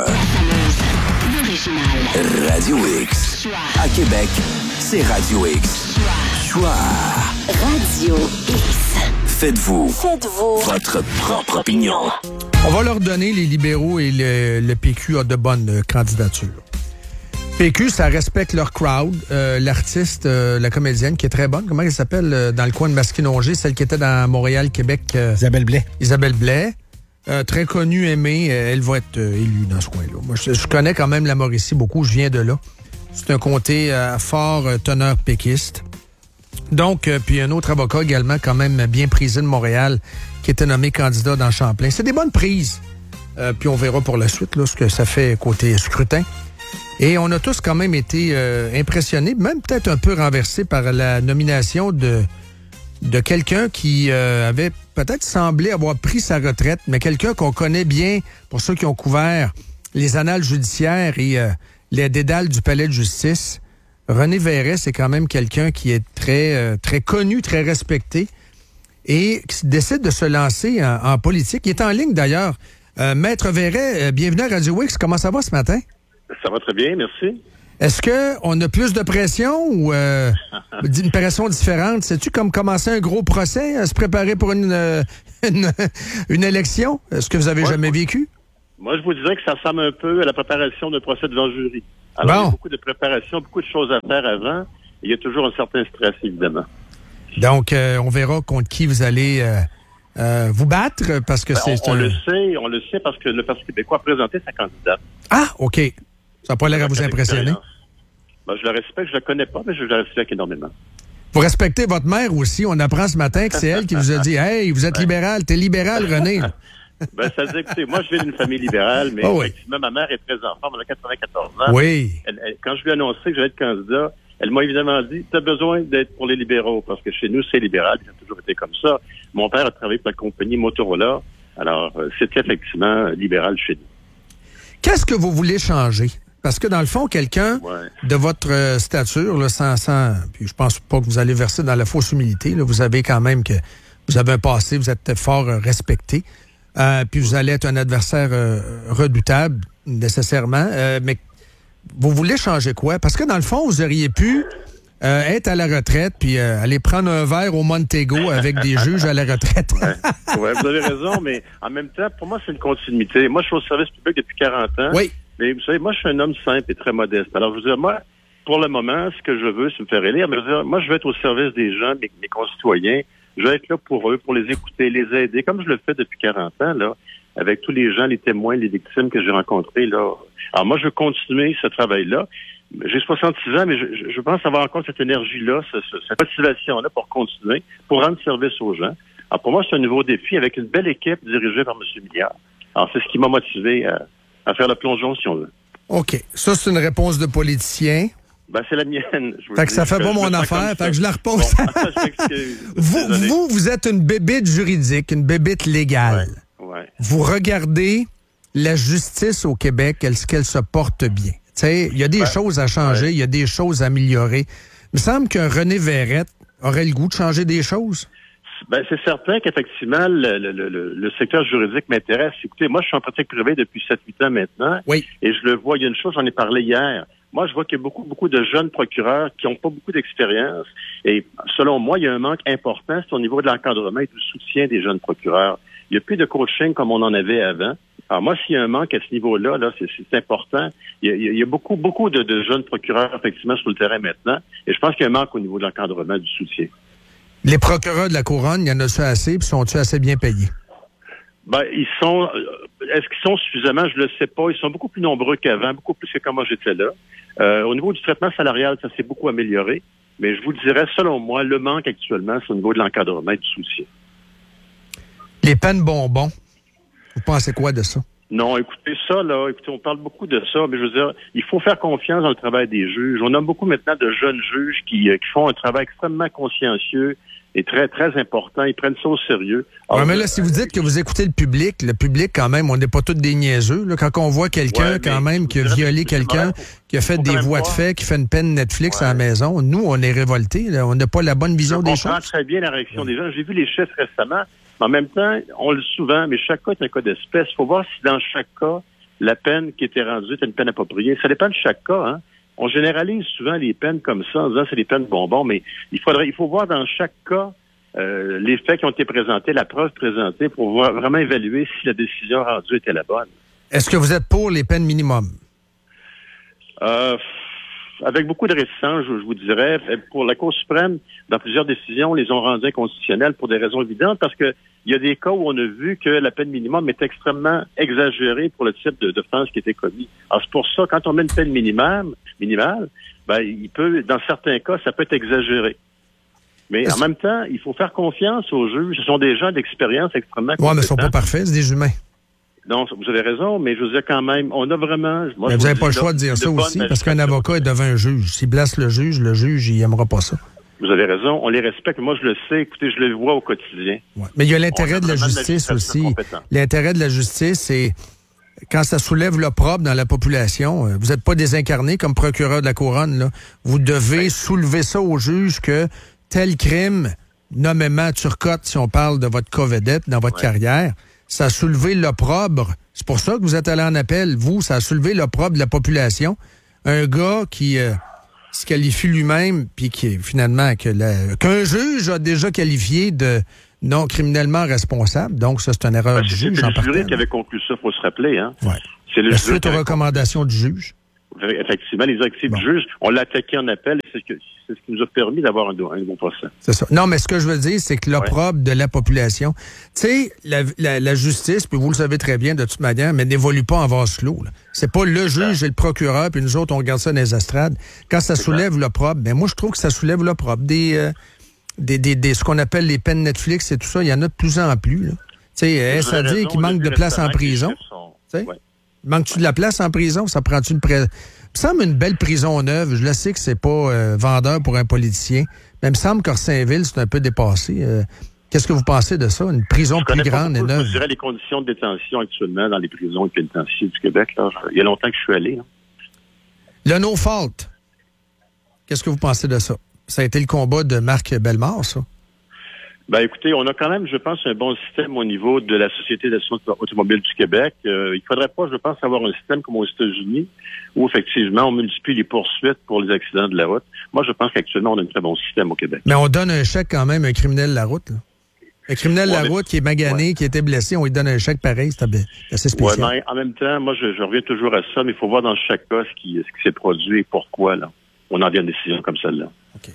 S5: L'original.
S4: Radio X. À Québec, c'est Radio X. Choix.
S5: Radio X.
S4: Faites-vous
S5: Faites-vous
S4: votre propre opinion.
S9: On va leur donner, les libéraux et le, le P Q a de bonnes euh, candidatures. P Q, ça respecte leur crowd. Euh, l'artiste, euh, la comédienne qui est très bonne, comment elle s'appelle euh, dans le coin de Masquinongé, celle qui était dans Montréal, Québec. euh,
S1: Isabelle Blais.
S9: Isabelle Blais. Euh, très connue, aimée. Euh, elle va être euh, élue dans ce coin-là. Moi, je, je connais quand même la Mauricie beaucoup. Je viens de là. C'est un comté à fort euh, teneur péquiste. Donc, euh, puis un autre avocat également, quand même bien prisé de Montréal, qui était nommé candidat dans Champlain. C'est des bonnes prises. Euh, puis on verra pour la suite là, ce que ça fait côté scrutin. Et on a tous quand même été euh, impressionnés, même peut-être un peu renversés par la nomination de, de quelqu'un qui euh, avait peut-être semblé avoir pris sa retraite, mais quelqu'un qu'on connaît bien pour ceux qui ont couvert les annales judiciaires et euh, les dédales du palais de justice. René Verret, c'est quand même quelqu'un qui est très, euh, très connu, très respecté et qui décide de se lancer en, en politique. Il est en ligne d'ailleurs. Euh, Maître Verret, euh, bienvenue à Radio X. Comment ça va ce matin?
S10: Ça va très bien, merci.
S9: Est-ce qu'on a plus de pression ou euh, une pression différente? C'est-tu comme commencer un gros procès, à se préparer pour une, euh, une, une élection? Est-ce que vous avez
S10: moi,
S9: jamais vécu?
S10: Moi, je vous dirais que ça ressemble un peu à la préparation d'un procès devant jury. Alors, bon. Il y a beaucoup de préparation, beaucoup de choses à faire avant. Et il y a toujours un certain stress, évidemment.
S9: Donc, euh, on verra contre qui vous allez euh, euh, vous battre, parce que
S10: ben,
S9: c'est
S10: on, on
S9: un...
S10: le sait, on le sait parce que le Parti québécois a présenté sa candidate.
S9: Ah, OK. Ça n'a pas l'air à vous impressionner?
S10: Ben, je le respecte, je la connais pas, mais je la respecte énormément.
S9: Vous respectez votre mère aussi. On apprend ce matin que c'est elle qui vous a dit « Hey, vous êtes libéral, t'es libéral, René. »
S10: Ben, ça dit, écoutez, moi, je viens d'une famille libérale, mais
S9: oh oui.
S10: effectivement, ma mère est très en forme, elle a quatre-vingt-quatorze ans.
S9: Oui.
S10: Elle, elle, quand je lui ai annoncé que j'allais être candidat, elle m'a évidemment dit, tu as besoin d'être pour les libéraux, parce que chez nous, c'est libéral, ça a toujours été comme ça. Mon père a travaillé pour la compagnie Motorola, alors euh, c'était effectivement libéral chez nous.
S9: Qu'est-ce que vous voulez changer? Parce que dans le fond, quelqu'un ouais. de votre euh, stature, là, sans, sans, puis je pense pas que vous allez verser dans la fausse humilité, là, vous avez quand même que vous avez un passé, vous êtes fort euh, respecté, euh, puis vous allez être un adversaire euh, redoutable, nécessairement, euh, mais vous voulez changer quoi? Parce que dans le fond, vous auriez pu euh, être à la retraite, puis euh, aller prendre un verre au Montego avec des juges à la retraite.
S10: ouais. ouais, vous avez raison, mais en même temps, pour moi, c'est une continuité. Moi, je suis au service public depuis quarante ans.
S9: Oui.
S10: Mais vous savez, moi, je suis un homme simple et très modeste. Alors, je veux dire, moi, pour le moment, ce que je veux, c'est me faire élire. Mais je veux dire, moi, je veux être au service des gens, mes, mes concitoyens. Je veux être là pour eux, pour les écouter, les aider, comme je le fais depuis quarante ans, là, avec tous les gens, les témoins, les victimes que j'ai rencontrés, là. Alors, moi, je veux continuer ce travail-là. J'ai soixante-six ans, mais je, je pense avoir encore cette énergie-là, ce, ce, cette motivation-là pour continuer, pour rendre service aux gens. Alors, pour moi, c'est un nouveau défi avec une belle équipe dirigée par M. Milliard. Alors, c'est ce qui m'a motivé à... à faire le plongeon, si on veut.
S9: OK. Ça, c'est une réponse de politicien.
S10: Ben, c'est la mienne. Je vous
S9: fait que ça fait pas mon affaire, fait que je la repose. Bon, vous, vous, vous êtes une bébite juridique, une bébite légale.
S10: Ouais, ouais.
S9: Vous regardez la justice au Québec, est-ce qu'elle se porte bien? Tu sais, il y a des ouais. choses à changer, il ouais. y a des choses à améliorer. Il me semble qu'un René Verret aurait le goût de changer des choses.
S10: Ben, c'est certain qu'effectivement, le, le, le, le secteur juridique m'intéresse. Écoutez, moi, je suis en pratique privée depuis sept huit ans maintenant.
S9: Oui.
S10: Et je le vois, il y a une chose, j'en ai parlé hier. Moi, je vois qu'il y a beaucoup, beaucoup de jeunes procureurs qui n'ont pas beaucoup d'expérience. Et selon moi, il y a un manque important, c'est au niveau de l'encadrement et du soutien des jeunes procureurs. Il n'y a plus de coaching comme on en avait avant. Alors moi, s'il y a un manque à ce niveau-là, là, c'est, c'est important. Il y a, il y a beaucoup, beaucoup de, de jeunes procureurs, effectivement, sur le terrain maintenant. Et je pense qu'il y a un manque au niveau de l'encadrement et du soutien.
S9: Les procureurs de la Couronne, il y en a-tu assez, puis sont-ils assez bien payés?
S10: Ben, ils sont... Est-ce qu'ils sont suffisamment? Je le sais pas. Ils sont beaucoup plus nombreux qu'avant, beaucoup plus que quand moi j'étais là. Euh, au niveau du traitement salarial, ça s'est beaucoup amélioré. Mais je vous dirais, selon moi, le manque actuellement, c'est au niveau de l'encadrement et du soutien.
S9: Les peines bonbons, vous pensez quoi de ça?
S10: Non, écoutez, ça, là, écoutez, on parle beaucoup de ça, mais je veux dire, il faut faire confiance dans le travail des juges. On a beaucoup maintenant de jeunes juges qui, euh, qui font un travail extrêmement consciencieux et très, très important. Ils prennent ça au sérieux.
S9: Alors, ouais, mais là, si vous dites que vous écoutez le public, le public, quand même, on n'est pas tous des niaiseux. Là, quand on voit quelqu'un, ouais, quand même, qui a violé quelqu'un, qui a fait des voies de fait, qui fait une peine Netflix ouais. à la maison, nous, on est révoltés. Là, on n'a pas la bonne vision
S10: je
S9: des
S10: choses. Je comprends très bien la réaction ouais. des gens. J'ai vu les chiffres récemment. En même temps, on le dit souvent, mais chaque cas est un cas d'espèce. Il faut voir si dans chaque cas, la peine qui était rendue est une peine appropriée. Ça dépend de chaque cas, hein. On généralise souvent les peines comme ça en disant c'est des peines bonbons, mais il faudrait, il faut voir dans chaque cas euh, les faits qui ont été présentés, la preuve présentée pour voir, vraiment évaluer si la décision rendue était la bonne.
S9: Est-ce que vous êtes pour les peines minimum?
S10: Euh, avec beaucoup de réticence, je, je vous dirais. Pour la Cour suprême, dans plusieurs décisions, les ont rendues inconstitutionnelles pour des raisons évidentes, parce que il y a des cas où on a vu que la peine minimum est extrêmement exagérée pour le type de d'offense qui était commis. Alors c'est pour ça, quand on met une peine minimale, minimale, ben il peut, dans certains cas, ça peut être exagéré. Mais Est-ce... en même temps, il faut faire confiance aux juges. Ce sont des gens d'expérience extrêmement compétents.
S9: Oui, mais ils ne sont pas parfaits, c'est des humains.
S10: Non, vous avez raison, mais je vous dis quand même, on a vraiment... Moi,
S9: mais vous n'avez pas le
S10: là,
S9: choix de dire ça aussi, parce qu'un avocat est devant un juge. S'il blesse le juge, le juge, il n'aimera pas ça.
S10: Vous avez raison, on les respecte. Moi, je le sais. Écoutez, je le vois au quotidien.
S9: Ouais. Mais il y a l'intérêt de la justice aussi. L'intérêt de la justice, c'est quand ça soulève l'opprobre dans la population. Vous n'êtes pas désincarné comme procureur de la couronne, là. Vous devez oui. soulever ça au juge que tel crime, nommément Turcotte, si on parle de votre cas vedette dans votre oui. carrière, ça a soulevé l'opprobre. C'est pour ça que vous êtes allé en appel. Vous, ça a soulevé l'opprobre de la population. Un gars qui... Euh, se qualifie lui-même, puis qui finalement que la, qu'un juge a déjà qualifié de non criminellement responsable. Donc, ça, c'est une erreur
S10: ben,
S9: du juge.
S10: C'est le jury qui avait conclu ça, il faut se rappeler. Hein?
S9: Ouais.
S10: C'est le
S9: la
S10: jury
S9: suite aux recommandations du juge.
S10: Effectivement, les directives bon. du juge, on l'a attaqué en appel, et c'est ce, que, c'est ce qui nous a permis d'avoir un, un bon procès.
S9: C'est ça. Non, mais ce que je veux dire, c'est que l'opprobre ouais. de la population, tu sais, la, la, la justice, puis vous le savez très bien de toute manière, mais n'évolue pas en vase clos. Là. C'est pas le juge et le procureur, puis nous autres, on regarde ça dans les estrades. Quand ça c'est soulève clair. l'opprobre, ben moi, je trouve que ça soulève l'opprobre. Des, euh, des, des, des, ce qu'on appelle les peines Netflix et tout ça, il y en a de plus en plus. Tu sais, est-ce à dire qu'il manque de place en prison? Tu sais? Manques-tu de la place en prison? Ça prend-tu une pré... Il me semble une belle prison neuve. Je le sais que c'est pas euh, vendeur pour un politicien, mais il me semble qu'Orsainville, c'est un peu dépassé. Euh, qu'est-ce que vous pensez de ça? Une prison
S10: je
S9: plus grande et neuve?
S10: Je dirais les conditions de détention actuellement dans les prisons et pénitentiaires du Québec. Là, il y a longtemps que je suis allé. Hein.
S9: Le no-fault. Qu'est-ce que vous pensez de ça? Ça a été le combat de Marc Bellemare, ça?
S10: Ben, écoutez, on a quand même, je pense, un bon système au niveau de la Société d'assurance automobile du Québec. Euh, il faudrait pas, je pense, avoir un système comme aux États-Unis où, effectivement, on multiplie les poursuites pour les accidents de la route. Moi, je pense qu'actuellement, on a un très bon système au Québec.
S9: Mais on donne un chèque quand même à un criminel de la route, là. Un criminel de ouais, la route qui est magané, ouais. qui a été blessé, on lui donne un chèque pareil, c'est assez spécial.
S10: Ouais, mais en même temps, moi, je, je reviens toujours à ça, mais il faut voir dans chaque cas ce qui, ce qui s'est produit et pourquoi, là. On en vient à une décision comme celle-là.
S9: OK.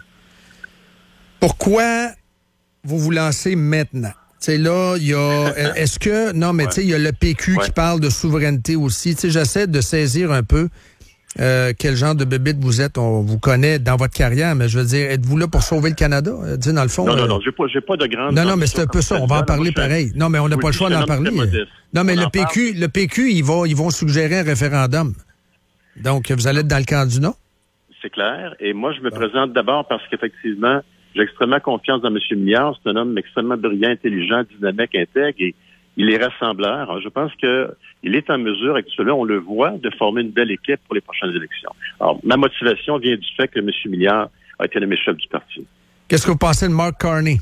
S9: Pourquoi vous vous lancez maintenant? Tu sais, là, il y a... Est-ce que... Non, mais ouais. tu sais, il y a le P Q ouais. qui parle de souveraineté aussi. Tu sais, j'essaie de saisir un peu euh, quel genre de bébite vous êtes. On vous connaît dans votre carrière, mais je veux dire, êtes-vous là pour sauver le Canada? Euh, tu sais, dans le fond...
S10: Non, non,
S9: euh...
S10: non, j'ai pas, j'ai pas de grande...
S9: Non, non, mais c'est un peu ça. On va en parler pareil. Non, mais on n'a pas le choix d'en parler. Non, mais le P Q, le P Q, ils vont, ils vont suggérer un référendum. Donc, vous allez être dans le camp du non?
S10: C'est clair. Et moi, je me bon. présente d'abord parce qu'effectivement... J'ai extrêmement confiance dans M. Milliard. C'est un homme extrêmement brillant, intelligent, dynamique, intègre et il est rassembleur. Alors, je pense qu'il est en mesure, actuellement, on le voit, de former une belle équipe pour les prochaines élections. Alors, ma motivation vient du fait que M. Milliard a été nommé chef du parti.
S9: Qu'est-ce que vous pensez de Mark Carney?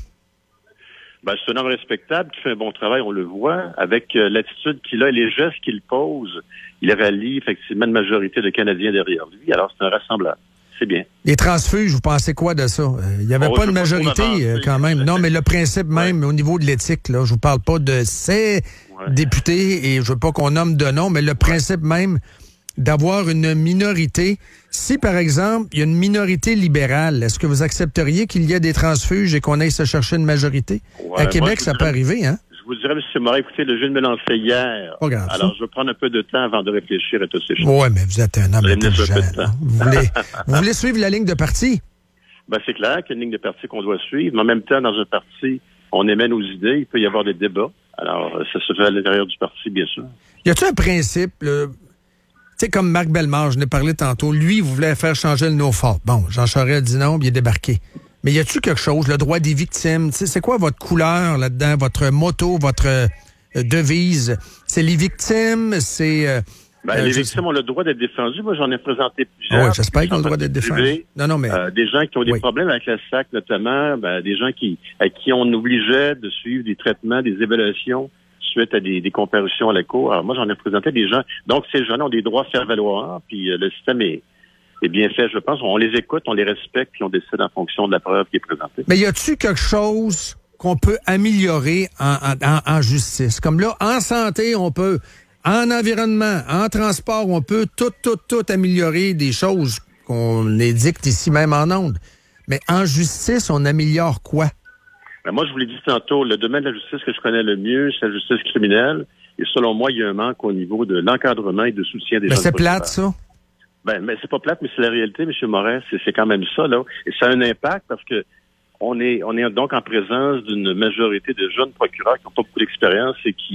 S10: Ben, c'est un homme respectable qui fait un bon travail, on le voit, avec euh, l'attitude qu'il a et les gestes qu'il pose. Il rallie effectivement une majorité de Canadiens derrière lui. Alors, c'est un rassembleur. C'est bien.
S9: Les transfuges, vous pensez quoi de ça? Il n'y avait oh, pas de majorité euh, quand même. Non, mais le principe même, ouais. au niveau de l'éthique, là, je vous parle pas de ces ouais. députés, et je veux pas qu'on nomme de nom, mais le principe même d'avoir une minorité. Si, par exemple, il y a une minorité libérale, est-ce que vous accepteriez qu'il y ait des transfuges et qu'on aille se chercher une majorité? Ouais, à Québec, moi, ça peut arriver, hein?
S10: Je vous dirais, M. Morin, écoutez, le jeu me lançait hier.
S9: Oh, grave,
S10: Alors,
S9: ça.
S10: je vais prendre un peu de temps avant de réfléchir à toutes ces choses.
S9: Oui, mais vous êtes un homme intelligent. Vous voulez, vous voulez suivre la ligne de parti?
S10: Ben, c'est clair qu'il y a une ligne de parti qu'on doit suivre. Mais en même temps, dans un parti, on émet nos idées. Il peut y avoir des débats. Alors, ça se fait à l'intérieur du parti, bien sûr.
S9: Y a-t-il un principe, tu sais, comme Marc Bellemare, je n'ai parlé tantôt, lui, vous voulez faire changer le no-fault. Bon, Jean Charest a dit non, puis il est débarqué. Mais y a-t-il quelque chose, le droit des victimes? T'sais, c'est quoi votre couleur là-dedans, votre motto, votre euh, devise? C'est les victimes, c'est... Euh,
S10: ben,
S9: euh,
S10: les victimes ont le droit d'être défendues. Moi, j'en ai présenté plusieurs.
S9: Oui, j'espère qu'ils ont le droit d'être défendus.
S10: Non, non, mais... Euh, des gens qui ont des oui. problèmes avec la S A C, notamment, ben, des gens qui, à qui on obligeait de suivre des traitements, des évaluations suite à des, des comparutions à la cour. Alors, moi, j'en ai présenté des gens. Donc, ces gens ont des droits à faire valoir, puis euh, le système est... est bien fait, je pense. On les écoute, on les respecte, puis on décide en fonction de la preuve qui est présentée.
S9: Mais y a-t-il quelque chose qu'on peut améliorer en, en, en justice? Comme là, en santé, on peut, en environnement, en transport, on peut tout, tout, tout améliorer des choses qu'on édicte ici même en ondes. Mais en justice, on améliore quoi?
S10: Ben moi, je vous l'ai dit tantôt, le domaine de la justice que je connais le mieux, c'est la justice criminelle. Et selon moi, il y a un manque au niveau de l'encadrement et de soutien des
S9: mais
S10: jeunes.
S9: Mais c'est plate, ça?
S10: Ben, mais c'est pas plate, mais c'est la réalité, M. Morin. C'est, c'est quand même ça, là. Et ça a un impact parce que on est, on est donc en présence d'une majorité de jeunes procureurs qui n'ont pas beaucoup d'expérience et qui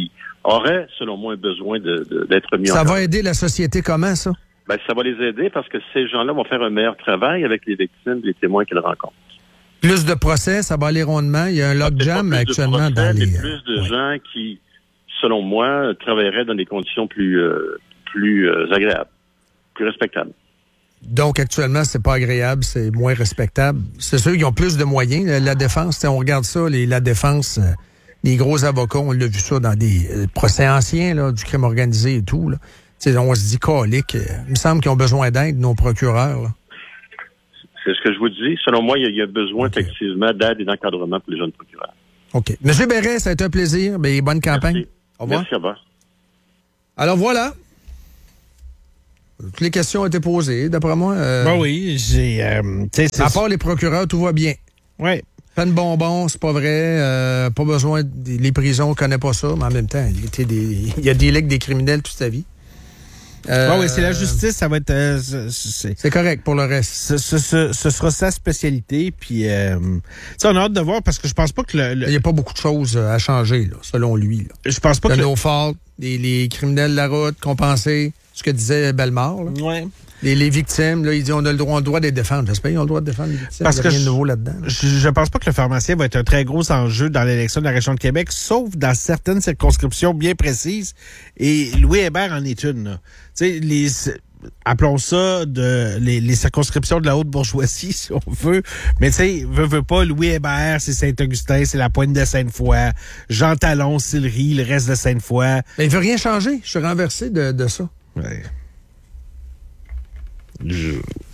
S10: auraient, selon moi, besoin de, de, d'être mis
S9: ça
S10: en
S9: va
S10: cause.
S9: aider la société comment, ça?
S10: Ben, ça va les aider parce que ces gens-là vont faire un meilleur travail avec les victimes et les témoins qu'ils rencontrent.
S9: Plus de procès, ça va aller rondement. Il y a un logjam actuellement
S10: procès,
S9: dans les...
S10: mais plus de ouais. gens qui, selon moi, travailleraient dans des conditions plus, euh, plus euh, agréables, plus respectables.
S9: Donc, actuellement, c'est pas agréable, c'est moins respectable. C'est ceux qui ont plus de moyens. La défense, on regarde ça, les, la défense, euh, les gros avocats, on l'a vu ça dans des euh, procès anciens, là, du crime organisé et tout. Là. On se dit, calique, euh, il me semble qu'ils ont besoin d'aide, nos procureurs. Là.
S10: C'est ce que je vous dis. Selon moi, il y a, il y a besoin okay. effectivement d'aide et d'encadrement pour les jeunes procureurs.
S9: OK. Monsieur Berret, ça a été un plaisir. Bien, bonne campagne.
S10: Merci.
S9: Au revoir.
S10: Merci, au revoir.
S9: Alors voilà. Toutes les questions ont été posées, d'après moi. Euh,
S8: ben oui, j'ai... Euh,
S9: à part les procureurs, tout va bien.
S8: Oui.
S9: Peine bonbon, c'est pas vrai. Euh, pas besoin... De, les prisons, on connaît pas ça, mais en même temps, il, était des, il y a des ligues des criminels toute sa vie.
S8: Euh, oui, oui, c'est la justice, ça va être... Euh, c'est,
S9: c'est correct pour le reste.
S8: Ce, ce, ce, ce sera sa spécialité, puis euh, on a hâte de voir, parce que je pense pas que le... le...
S9: Il n'y a pas beaucoup de choses à changer, là, selon lui. Là.
S8: Je pense pas
S9: le
S8: que...
S9: no fault, les, les criminels de la route, compensés, ce que disait Bellemare.
S8: Oui.
S9: Les, les victimes, là, il dit on a le droit, on a le droit de les défendre. J'espère qu'ils ont le droit de défendre les victimes.
S8: Parce
S9: il y a
S8: que
S9: rien
S8: je,
S9: de nouveau là-dedans. Là.
S8: Je, je pense pas que le pharmacien va être un très gros enjeu dans l'élection de la région de Québec, sauf dans certaines circonscriptions bien précises. Et Louis Hébert en est une. Tu sais, les... appelons ça de les, les circonscriptions de la haute bourgeoisie, si on veut. Mais tu sais, veut, veut pas, Louis Hébert, c'est Saint-Augustin, c'est la Pointe de Sainte-Foy. Jean Talon, Sillery, le reste de Sainte-Foy.
S9: Mais il veut rien changer. Je suis renversé de, de ça.
S8: Ouais. Je...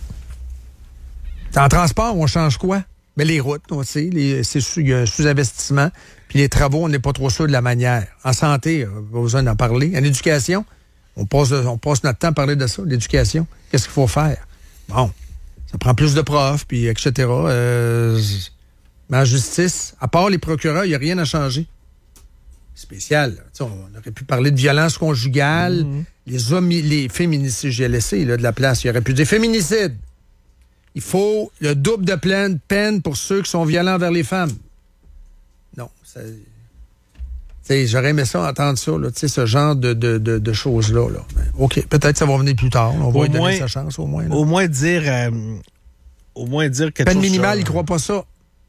S9: En transport, on change quoi? Mais les routes, on sait, les, c'est, il y a un sous-investissement. Puis les travaux, on n'est pas trop sûr de la manière. En santé, on n'a pas besoin d'en parler. En éducation, On passe, on passe notre temps à parler de ça, l'éducation. Qu'est-ce qu'il faut faire? Bon, ça prend plus de profs, puis et cetera. Euh, mais en justice, à part les procureurs, il n'y a rien à changer. Spécial. On aurait pu parler de violence conjugale, mm-hmm. les hommes, les féminicides, j'ai laissé là, de la place. Il aurait pu dire féminicide. Il faut le double de peine, peine pour ceux qui sont violents vers les femmes. Non, ça... T'sais, j'aurais aimé ça, entendre ça, là, ce genre de, de, de, de choses-là. Là. OK, peut-être que ça va venir plus tard. On va
S8: au
S9: lui donner
S8: moins,
S9: sa chance, au moins. Là.
S8: Au moins dire... Euh, au moins dire quelque
S9: Peine
S8: chose...
S9: minimale,
S8: sur...
S9: il croit pas ça.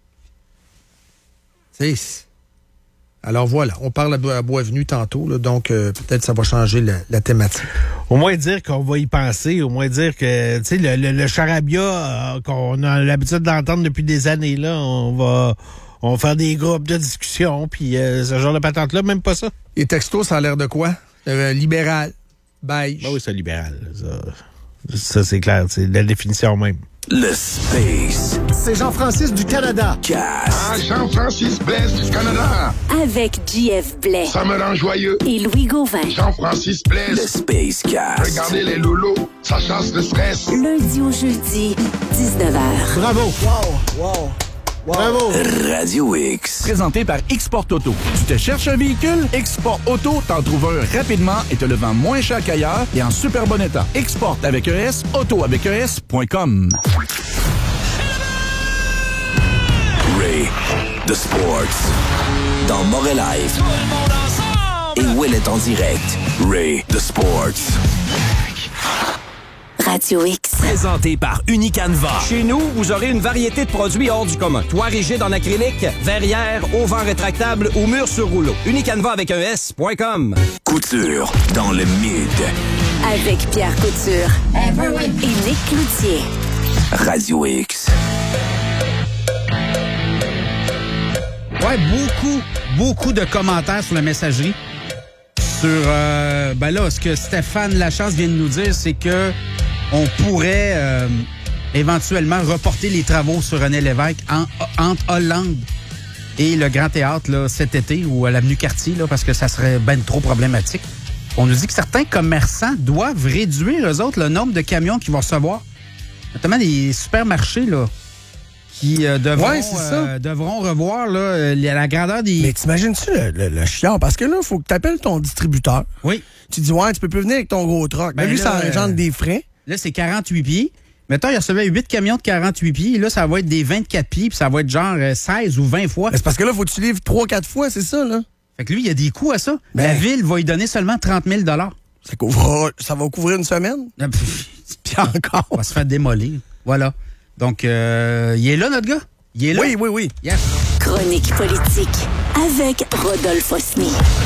S9: T'sais, alors voilà, on parle à Boisvenu tantôt, là, donc euh, peut-être ça va changer la, la thématique.
S8: Au moins dire qu'on va y penser, au moins dire que tu sais le, le, le charabia euh, qu'on a l'habitude d'entendre depuis des années, là, on va... On va faire des groupes de discussion, puis euh, ce genre de patente-là, même pas ça.
S9: Les textos, ça a l'air de quoi? Euh, libéral, beige.
S8: Ben oui, c'est libéral. Ça, ça c'est clair, c'est la définition même.
S4: Le Space.
S1: C'est Jean-Francis du Canada.
S4: Cast.
S11: Ah, Jean-Francis Blaise du Canada.
S5: Avec J F Blais.
S11: Ça me rend joyeux.
S5: Et Louis Gauvin.
S11: Jean-Francis Blaise.
S4: Le Space Cast.
S11: Regardez les loulous, ça chasse le stress.
S5: Lundi au jeudi, dix-neuf heures.
S1: Bravo.
S2: Wow, wow. Wow.
S1: Bravo!
S4: Radio X.
S12: Présenté par Export Auto. Tu te cherches un véhicule? Export Auto t'en trouve un rapidement et te le vend moins cher qu'ailleurs et en super bon état. Export avec E S, auto avec E S point com.
S4: Ray, The Sports. Dans Morel Live. Et Will est en direct. Ray, The Sports.
S5: Radio X.
S7: Présenté par Unicanva. Chez nous, vous aurez une variété de produits hors du commun. Toit rigide en acrylique, verrière, auvent rétractable ou mur sur rouleau. Unicanva avec un S point com.
S4: Couture dans le mid.
S5: Avec Pierre Couture. Et Nick Cloutier.
S4: Radio X.
S13: Ouais, beaucoup, beaucoup de commentaires sur la messagerie. Sur, euh, ben là, ce que Stéphane Lachance vient de nous dire, c'est que on pourrait euh, éventuellement reporter les travaux sur René Lévesque en, entre Hollande et le Grand Théâtre là, cet été ou à l'avenue Cartier, là, parce que ça serait ben trop problématique. On nous dit que certains commerçants doivent réduire, eux autres, le nombre de camions qu'ils vont recevoir. Notamment les supermarchés, là, qui euh, devront,
S9: ouais, c'est ça.
S13: Euh, devront revoir là, la grandeur des...
S2: Mais t'imagines-tu le, le, le chiant? Parce que là, il faut que tu appelles ton distributeur.
S13: Oui.
S2: Tu dis, ouais, tu peux plus venir avec ton gros truck.
S13: Ben
S2: là, lui,
S13: là,
S2: ça engendre
S13: euh...
S2: des frais.
S13: Là, c'est quarante-huit pieds. Mettons, il recevait huit camions de quarante-huit pieds. Et là, ça va être des vingt-quatre pieds. Puis ça va être genre seize ou vingt fois.
S2: Mais c'est parce que là, faut que tu livres trois quatre fois, c'est ça, là?
S13: Fait que lui, il y a des coûts à ça.
S1: Ben.
S13: La ville va lui donner seulement trente mille dollars.
S1: Ça, couvre, ça va couvrir une semaine?
S13: Puis encore. On va se faire démolir. Voilà. Donc, euh, il est là, notre gars? Il est là?
S1: Oui, oui, oui.
S13: Yes.
S5: Chronique politique avec Rodolphe Osny.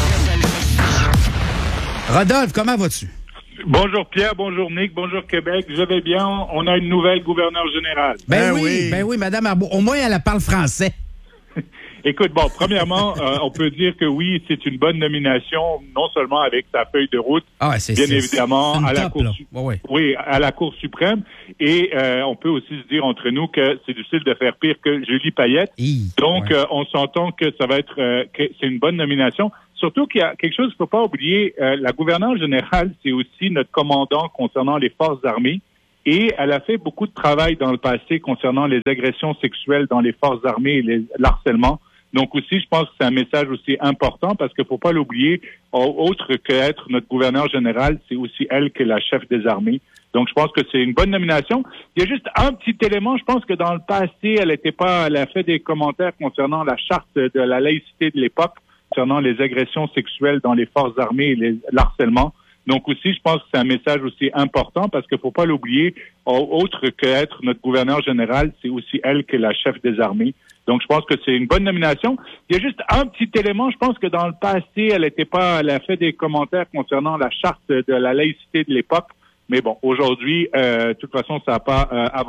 S13: Rodolphe, comment vas-tu?
S14: Bonjour Pierre, bonjour Nick, bonjour Québec. Je vais bien. On a une nouvelle gouverneure générale.
S13: Ben, ben oui, oui, ben oui, Madame Arbault. Au moins, elle parle français.
S14: Écoute, bon, premièrement, euh, on peut dire que oui, c'est une bonne nomination, non seulement avec sa feuille de route,
S13: ah, c'est,
S14: bien
S13: c'est,
S14: évidemment,
S13: c'est
S14: à la
S13: top,
S14: Cour,
S13: ouais, ouais.
S14: oui, à la Cour suprême, et euh, on peut aussi se dire entre nous que c'est difficile de faire pire que Julie Payette.
S13: Hi,
S14: Donc,
S13: ouais.
S14: euh, on s'entend que ça va être, euh, que c'est une bonne nomination. Surtout qu'il y a quelque chose qu'il ne faut pas oublier. Euh, la gouverneure générale, c'est aussi notre commandant concernant les forces armées. Et elle a fait beaucoup de travail dans le passé concernant les agressions sexuelles dans les forces armées et les, l'harcèlement. Donc aussi, je pense que c'est un message aussi important parce qu'il ne faut pas l'oublier, autre qu'être notre gouverneur général, c'est aussi elle qui est la chef des armées. Donc je pense que c'est une bonne nomination. Il y a juste un petit élément, je pense que dans le passé, elle était pas, elle a fait des commentaires concernant la charte de la laïcité de l'époque, concernant les agressions sexuelles dans les forces armées et les, l'harcèlement. Donc aussi, je pense que c'est un message aussi important parce qu'il ne faut pas l'oublier, autre qu'être notre gouverneur général, c'est aussi elle qui est la chef des armées. Donc je pense que c'est une bonne nomination. Il y a juste un petit élément, je pense que dans le passé, elle était pas, elle a fait des commentaires concernant la charte de la laïcité de l'époque. Mais bon, aujourd'hui, euh, de toute façon, ça n'a pas euh, avancé.